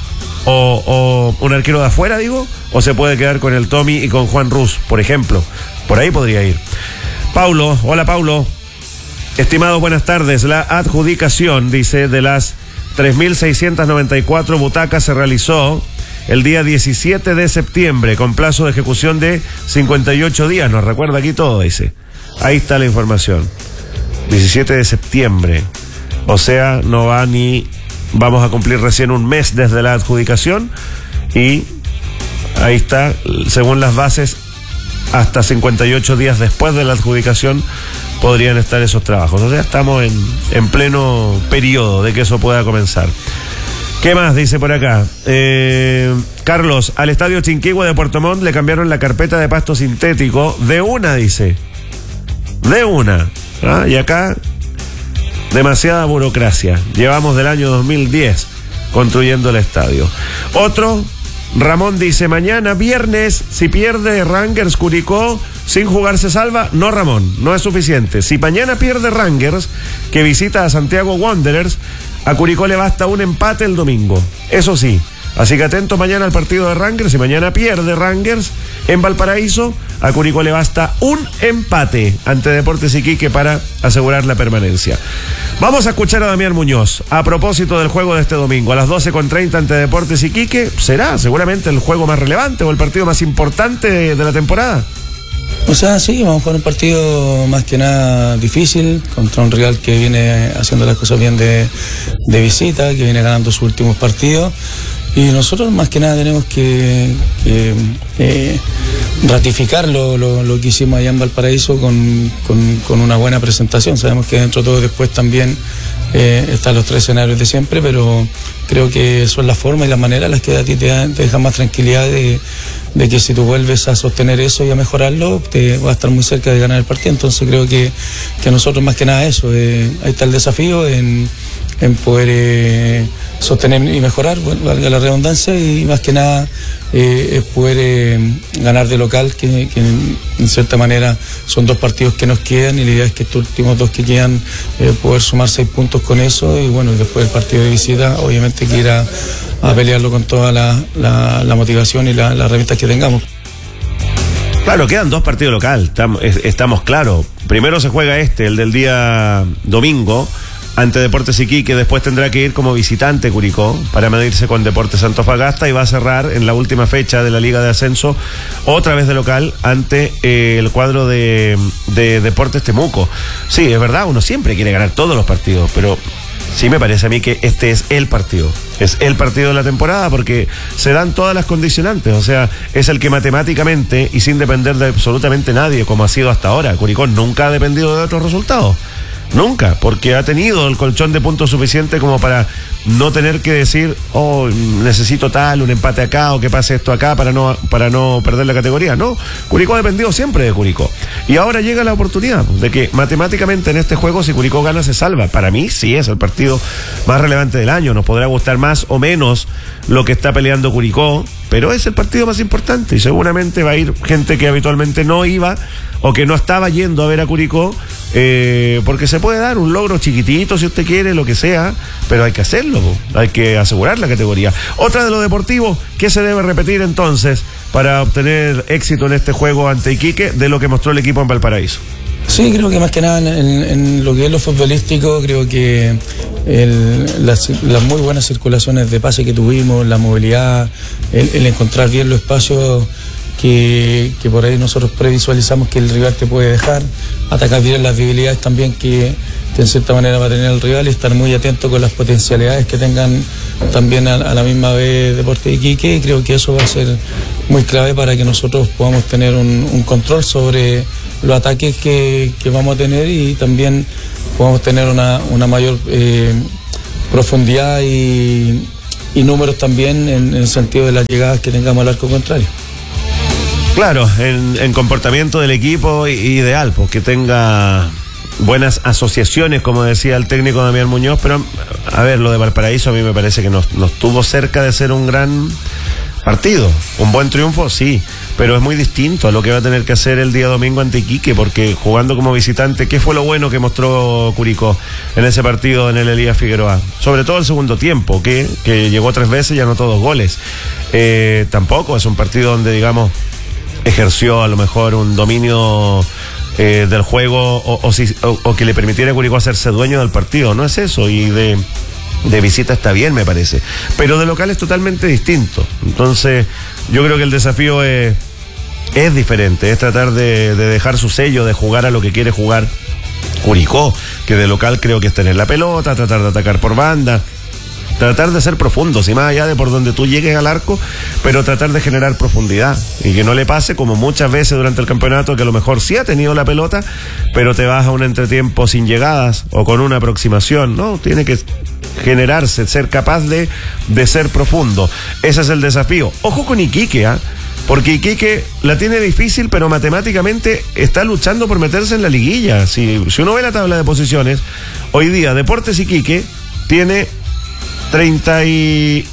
o, o un arquero de afuera, digo, o se puede quedar con el Tommy y con Juan Rus, por ejemplo. Por ahí podría ir. Paulo, hola Paulo. Estimado, buenas tardes. La adjudicación, dice, de las tres mil seiscientas noventa y cuatro butacas se realizó el día diecisiete de septiembre, con plazo de ejecución de cincuenta y ocho días. Nos recuerda aquí todo, dice. Ahí está la información. diecisiete de septiembre. O sea, no va ni... Vamos a cumplir recién un mes desde la adjudicación. Y ahí está, según las bases, hasta cincuenta y ocho días después de la adjudicación podrían estar esos trabajos. O sea, estamos en, en pleno periodo de que eso pueda comenzar. ¿Qué más dice por acá? Eh, Carlos, al estadio Chinquihue de Puerto Montt le cambiaron la carpeta de pasto sintético de una, dice. De una. ¿Ah? Y acá, demasiada burocracia. Llevamos del año dos mil diez construyendo el estadio. Otro, Ramón dice, mañana viernes, si pierde Rangers Curicó sin jugar se salva. No, Ramón, no es suficiente. Si mañana pierde Rangers, que visita a Santiago Wanderers, a Curicó le basta un empate el domingo. Eso sí, Así que atentos mañana al partido de Rangers. Si mañana pierde Rangers en Valparaíso, a Curicó le basta un empate ante Deportes Iquique para asegurar la permanencia. Vamos a escuchar a Damián Muñoz a propósito del juego de este domingo a las doce con treinta ante Deportes Iquique. ¿Será seguramente el juego más relevante o el partido más importante de, de la temporada? O sea, sí, vamos a jugar un partido más que nada difícil contra un rival que viene haciendo las cosas bien de, de visita, que viene ganando sus últimos partidos. Y nosotros más que nada tenemos que, que eh, ratificar lo, lo, lo que hicimos allá en Valparaíso con, con, con una buena presentación. Sabemos que dentro de todo después también eh, están los tres escenarios de siempre, pero creo que son las formas y las maneras las que a ti te, te dejan más tranquilidad de, de que si tú vuelves a sostener eso y a mejorarlo, te vas a estar muy cerca de ganar el partido. Entonces creo que, que nosotros más que nada eso, eh, ahí está el desafío en, en poder eh, sostener y mejorar, bueno, valga la redundancia, y más que nada eh, es poder eh, ganar de local, que, que en, en cierta manera son dos partidos que nos quedan y la idea es que estos últimos dos que quedan eh, poder sumar seis puntos con eso y bueno, después del partido de visita obviamente que ir a, a pelearlo con toda la, la, la motivación y la, las herramientas que tengamos. Claro, quedan dos partidos local, estamos, estamos claros. Primero se juega este, el del día domingo, ante Deportes Iquique, después tendrá que ir como visitante Curicó para medirse con Deportes Antofagasta y va a cerrar en la última fecha de la Liga de Ascenso otra vez de local ante eh, el cuadro de, de Deportes Temuco. Sí, es verdad, uno siempre quiere ganar todos los partidos, pero sí me parece a mí que este es el partido. Es el partido de la temporada porque se dan todas las condicionantes. O sea, es el que matemáticamente y sin depender de absolutamente nadie, como ha sido hasta ahora. Curicó nunca ha dependido de otros resultados. Nunca, porque ha tenido el colchón de puntos suficiente como para no tener que decir, oh, necesito tal, un empate acá o que pase esto acá para no, para no perder la categoría. No, Curicó ha dependido siempre de Curicó. Y ahora llega la oportunidad de que matemáticamente en este juego, si Curicó gana, se salva. Para mí sí es el partido más relevante del año. Nos podrá gustar más o menos lo que está peleando Curicó, pero es el partido más importante y seguramente va a ir gente que habitualmente no iba o que no estaba yendo a ver a Curicó, eh, porque se puede dar un logro chiquitito si usted quiere, lo que sea, pero hay que hacerlo, hay que asegurar la categoría. Otra de lo deportivo, ¿qué se debe repetir entonces para obtener éxito en este juego ante Iquique de lo que mostró el equipo en Valparaíso? Sí, creo que más que nada en, en lo que es lo futbolístico, creo que el, las, las muy buenas circulaciones de pase que tuvimos, la movilidad, el, el encontrar bien los espacios que, que por ahí nosotros previsualizamos que el rival te puede dejar, atacar bien las debilidades también que, que en cierta manera va a tener el rival y estar muy atento con las potencialidades que tengan también a, a la misma vez Deportes Iquique, y creo que eso va a ser muy clave para que nosotros podamos tener un, un control sobre los ataques que, que vamos a tener y también podamos tener una, una mayor eh, profundidad y, y números también en, en el sentido de las llegadas que tengamos al arco contrario. Claro, en, en comportamiento del equipo ideal, pues que tenga buenas asociaciones, como decía el técnico Damián Muñoz, pero a ver, lo de Valparaíso a mí me parece que nos, nos tuvo cerca de ser un gran partido, un buen triunfo, sí, pero es muy distinto a lo que va a tener que hacer el día domingo ante Iquique, porque jugando como visitante, ¿qué fue lo bueno que mostró Curicó en ese partido en el Elías Figueroa? Sobre todo el segundo tiempo, que, que llegó tres veces y anotó dos goles. Eh, tampoco es un partido donde, digamos, ejerció a lo mejor un dominio eh, del juego o, o, si, o, o que le permitiera a Curicó hacerse dueño del partido, no es eso, y de... de visita está bien, me parece, pero de local es totalmente distinto. Entonces yo creo que el desafío es, es diferente, es tratar de, de dejar su sello, de jugar a lo que quiere jugar Curicó, que de local creo que es tener la pelota, tratar de atacar por banda, tratar de ser profundos y más allá de por donde tú llegues al arco, pero tratar de generar profundidad y que no le pase como muchas veces durante el campeonato, que a lo mejor sí ha tenido la pelota, pero te vas a un entretiempo sin llegadas o con una aproximación, ¿no? Tiene que generarse, ser capaz de, de ser profundo. Ese es el desafío. Ojo con Iquique, ¿eh? Porque Iquique la tiene difícil, pero matemáticamente está luchando por meterse en la liguilla. Si, si uno ve la tabla de posiciones, hoy día Deportes Iquique tiene treinta y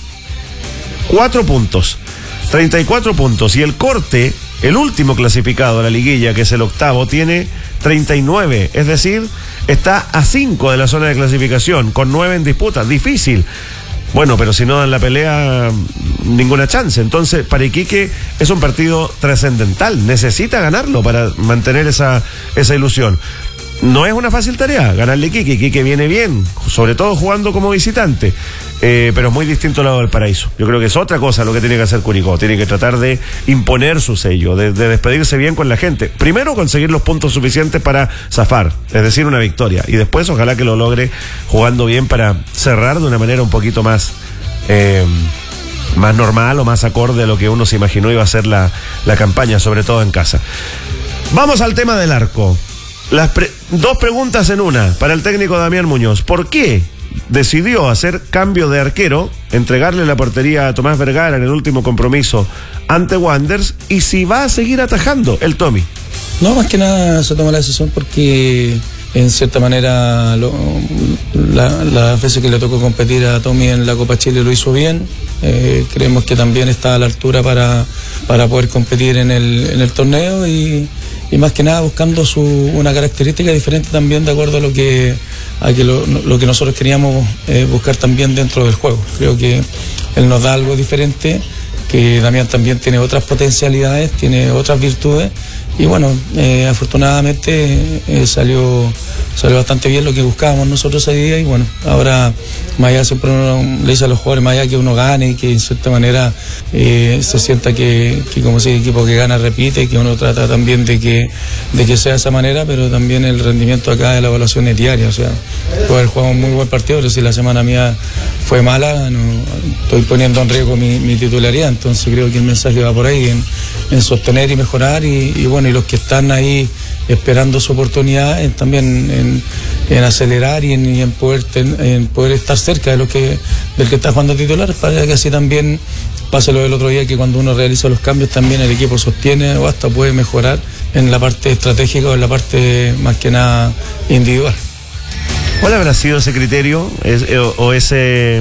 cuatro puntos. treinta y cuatro puntos. Y el Corte, el último clasificado a la liguilla, que es el octavo, tiene treinta y nueve. Es decir, está a cinco de la zona de clasificación, con nueve en disputa. Difícil. Bueno, pero si no dan la pelea, ninguna chance. Entonces, para Iquique es un partido trascendental. Necesita ganarlo para mantener esa, esa ilusión. No es una fácil tarea ganarle a Iquique. Iquique viene bien, sobre todo jugando como visitante. Eh, pero es muy distinto al lado del Paraíso. Yo creo que es otra cosa lo que tiene que hacer Curicó. Tiene que tratar de imponer su sello, de, de despedirse bien con la gente. Primero conseguir los puntos suficientes para zafar, es decir, una victoria. Y después ojalá que lo logre jugando bien para cerrar de una manera un poquito más eh, más normal o más acorde a lo que uno se imaginó iba a ser la, la campaña, sobre todo en casa. Vamos al tema del arco. Las pre- dos preguntas en una para el técnico Damián Muñoz. ¿Por qué decidió hacer cambio de arquero, entregarle la portería a Tomás Vergara en el último compromiso ante Wanderers, y si va a seguir atajando el Tommy? No, más que nada se tomó la decisión porque en cierta manera lo, la, las veces que le tocó competir a Tommy en la Copa Chile lo hizo bien. Eh, creemos que también está a la altura para, para poder competir en el, en el torneo y, y más que nada buscando su, una característica diferente también de acuerdo a lo que a que lo, lo que nosotros queríamos eh, buscar también dentro del juego. Creo que él nos da algo diferente, que Damián también tiene otras potencialidades, tiene otras virtudes y bueno, eh, afortunadamente eh, salió salió bastante bien lo que buscábamos nosotros ese día y bueno, ahora más allá siempre uno le dice a los jugadores, más allá que uno gane y que en cierta manera eh, se sienta que, que como si el equipo que gana repite, que uno trata también de que de que sea de esa manera, pero también el rendimiento acá de la evaluación es diaria, o sea, puede haber jugado un muy buen partido, pero si la semana mía fue mala, no, estoy poniendo en riesgo mi, mi titularidad, entonces creo que el mensaje va por ahí, en, en sostener y mejorar y, y bueno, y los que están ahí esperando su oportunidad en, también en, en acelerar y en, y en poder ten, en poder estar cerca de lo que del que está jugando titular, para que así también pase lo del otro día, que cuando uno realiza los cambios también el equipo sostiene o hasta puede mejorar en la parte estratégica o en la parte más que nada individual. ¿Cuál habrá sido ese criterio es, o, o ese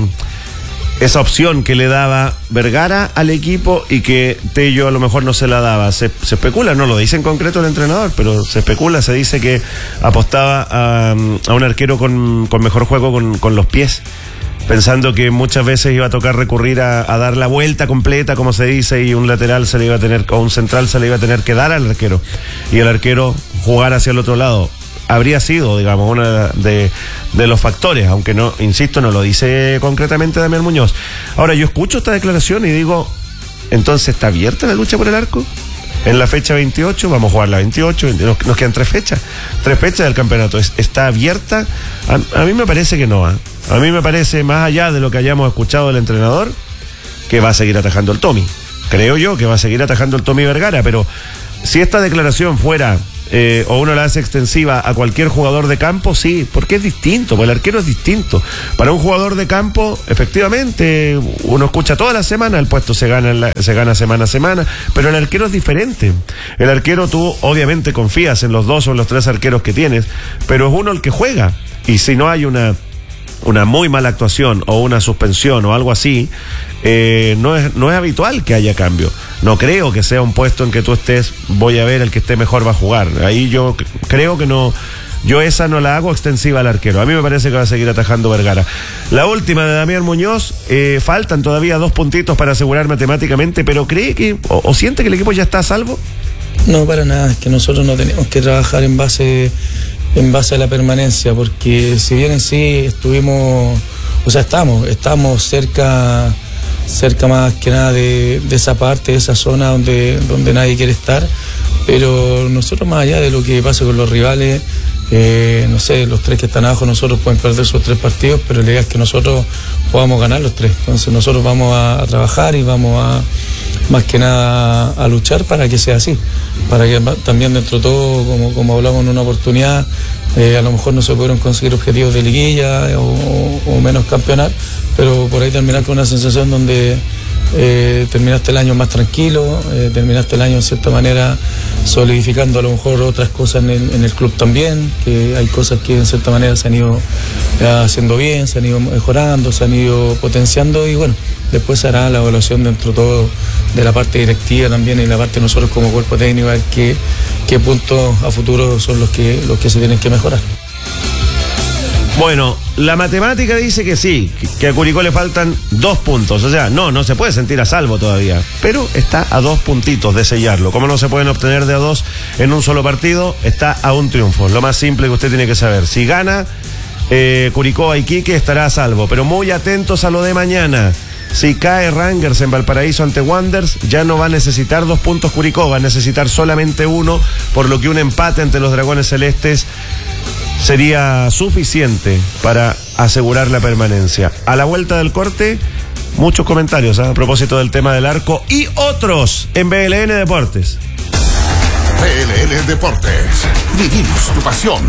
esa opción que le daba Vergara al equipo y que Tello a lo mejor no se la daba? Se, se especula, no lo dice en concreto el entrenador, pero se especula, se dice que apostaba a, a un arquero con, con mejor juego con, con los pies, pensando que muchas veces iba a tocar recurrir a, a dar la vuelta completa, como se dice, y un lateral se le iba a tener, o un central se le iba a tener que dar al arquero, y el arquero jugar hacia el otro lado. Habría sido, digamos, uno de, de los factores, aunque no, insisto, no lo dice concretamente Damián Muñoz. Ahora, yo escucho esta declaración y digo, ¿entonces está abierta la lucha por el arco? En la fecha veintiocho, vamos a jugar la veintiocho, nos, nos quedan tres fechas, tres fechas del campeonato. ¿Está abierta? A, a mí me parece que no, ¿eh? A mí me parece, más allá de lo que hayamos escuchado del entrenador, que va a seguir atajando el Tommy. Creo yo que va a seguir atajando el Tommy Vergara, pero si esta declaración fuera... Eh, o uno la hace extensiva a cualquier jugador de campo, sí, porque es distinto, porque el arquero es distinto. Para un jugador de campo, efectivamente, uno escucha toda la semana, el puesto se gana, la, se gana semana a semana, pero el arquero es diferente. El arquero, tú obviamente confías en los dos o en los tres arqueros que tienes, pero es uno el que juega, y si no hay una una muy mala actuación o una suspensión o algo así, eh, no es no es habitual que haya cambio. No creo que sea un puesto en que tú estés, voy a ver, el que esté mejor va a jugar. Ahí yo creo que no, yo esa no la hago extensiva al arquero. A mí me parece que va a seguir atajando Vergara. La última de Damián Muñoz, eh, faltan todavía dos puntitos para asegurar matemáticamente, pero ¿cree que, o, o siente que el equipo ya está a salvo? No, para nada, es que nosotros no tenemos que trabajar en base... en base a la permanencia, porque si bien en sí estuvimos, o sea, estamos, estamos cerca, cerca más que nada de, de esa parte, de esa zona donde, donde nadie quiere estar, pero nosotros más allá de lo que pasa con los rivales, eh, no sé, los tres que están abajo, nosotros pueden perder esos tres partidos, pero la idea es que nosotros podamos ganar los tres, entonces nosotros vamos a, a trabajar y vamos a, más que nada, a luchar para que sea así, para que también dentro de todo, como, como hablamos en una oportunidad, eh, a lo mejor no se pudieron conseguir objetivos de liguilla o, o menos campeonar, pero por ahí terminar con una sensación donde eh, terminaste el año más tranquilo, eh, terminaste el año en cierta manera solidificando a lo mejor otras cosas en el, en el club también, que hay cosas que en cierta manera se han ido haciendo bien, se han ido mejorando, se han ido potenciando y bueno, después se hará la evaluación dentro de todo de la parte directiva también y la parte de nosotros como cuerpo técnico, a ver qué, qué puntos a futuro son los que, los que se tienen que mejorar. Bueno, la matemática dice que sí, que a Curicó le faltan dos puntos. O sea, no, no se puede sentir a salvo todavía, pero está a dos puntitos de sellarlo. Como no se pueden obtener de a dos en un solo partido, está a un triunfo. Lo más simple que usted tiene que saber. Si gana eh, Curicó a Iquique, estará a salvo, pero muy atentos a lo de mañana. Si cae Rangers en Valparaíso ante Wanderers, ya no va a necesitar dos puntos Curicó, va a necesitar solamente uno, por lo que un empate ante los Dragones Celestes sería suficiente para asegurar la permanencia. A la vuelta del corte, muchos comentarios, ¿eh? A propósito del tema del arco y otros en B L N Deportes. B L N Deportes, vivimos tu pasión.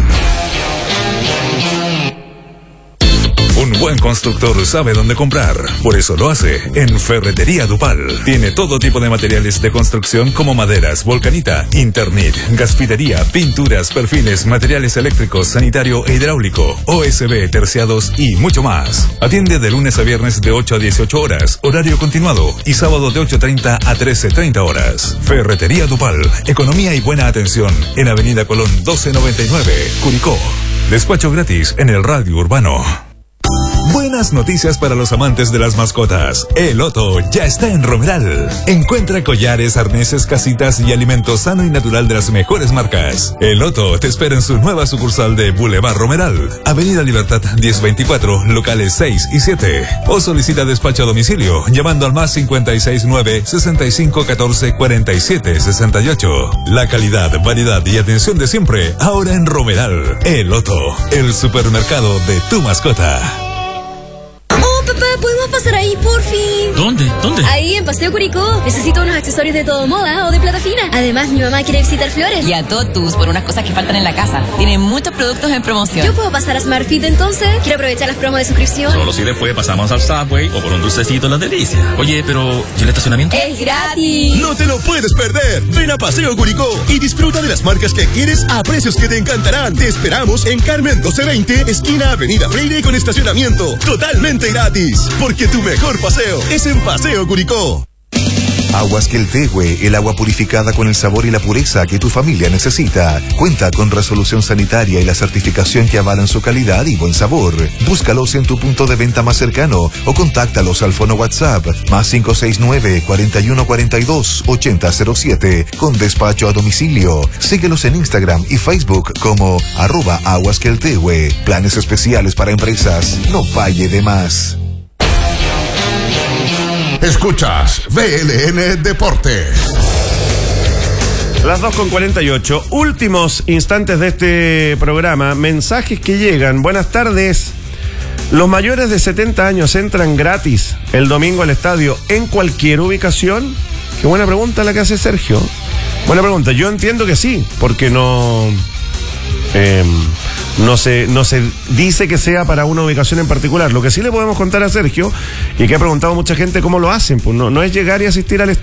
Un buen constructor sabe dónde comprar, por eso lo hace en Ferretería Dupal. Tiene todo tipo de materiales de construcción como maderas, volcanita, Internet, gasfitería, pinturas, perfiles, materiales eléctricos, sanitario e hidráulico, O S B, terciados y mucho más. Atiende de lunes a viernes de ocho a dieciocho horas, horario continuado, y sábado de ocho treinta a trece treinta horas. Ferretería Dupal, economía y buena atención en Avenida Colón doce noventa y nueve, Curicó. Despacho gratis en el radio urbano. Buenas noticias para los amantes de las mascotas. El Otto ya está en Romeral. Encuentra collares, arneses, casitas y alimento sano y natural de las mejores marcas. El Otto te espera en su nueva sucursal de Boulevard Romeral, Avenida Libertad diez veinticuatro, locales seis y siete. O solicita despacho a domicilio llamando al más cincuenta y seis nueve, sesenta y cinco catorce, cuarenta y siete sesenta y ocho. La calidad, variedad y atención de siempre ahora en Romeral. El Otto, el supermercado de tu mascota. Papá, ¿podemos pasar ahí, por fin? ¿Dónde? ¿Dónde? Ahí, en Paseo Curicó. Necesito unos accesorios de todo moda o de plata fina. Además, mi mamá quiere visitar Flores. Y a Totus por unas cosas que faltan en la casa. Tiene muchos productos en promoción. ¿Yo puedo pasar a SmartFit entonces? Quiero aprovechar las promos de suscripción. Solo si después pasamos al Subway o por un dulcecito en las delicias. Oye, pero ¿y el estacionamiento? ¡Es gratis! ¡No te lo puedes perder! Ven a Paseo Curicó y disfruta de las marcas que quieres a precios que te encantarán. Te esperamos en Carmen doce veinte, esquina Avenida Freire, con estacionamiento totalmente gratis. Porque tu mejor paseo es en Paseo Curicó. Aguas Queltehue, el agua purificada con el sabor y la pureza que tu familia necesita. Cuenta con resolución sanitaria y la certificación que avalan su calidad y buen sabor. Búscalos en tu punto de venta más cercano o contáctalos al fono WhatsApp más cinco seis nueve, cuarenta y uno cuarenta y dos, ochenta cero siete con despacho a domicilio. Síguelos en Instagram y Facebook como arroba Aguas Queltehue. Planes especiales para empresas. No falle de más. Escuchas B L N Deportes. Las dos con cuarenta y ocho. Últimos instantes de este programa. Mensajes que llegan. Buenas tardes. ¿Los mayores de setenta años entran gratis el domingo al estadio en cualquier ubicación? Qué buena pregunta la que hace Sergio. Buena pregunta. Yo entiendo que sí, porque no... Eh, no se, no se dice que sea para una ubicación en particular. Lo que sí le podemos contar a Sergio, y que ha preguntado mucha gente cómo lo hacen, pues no, no es llegar y asistir al estadio.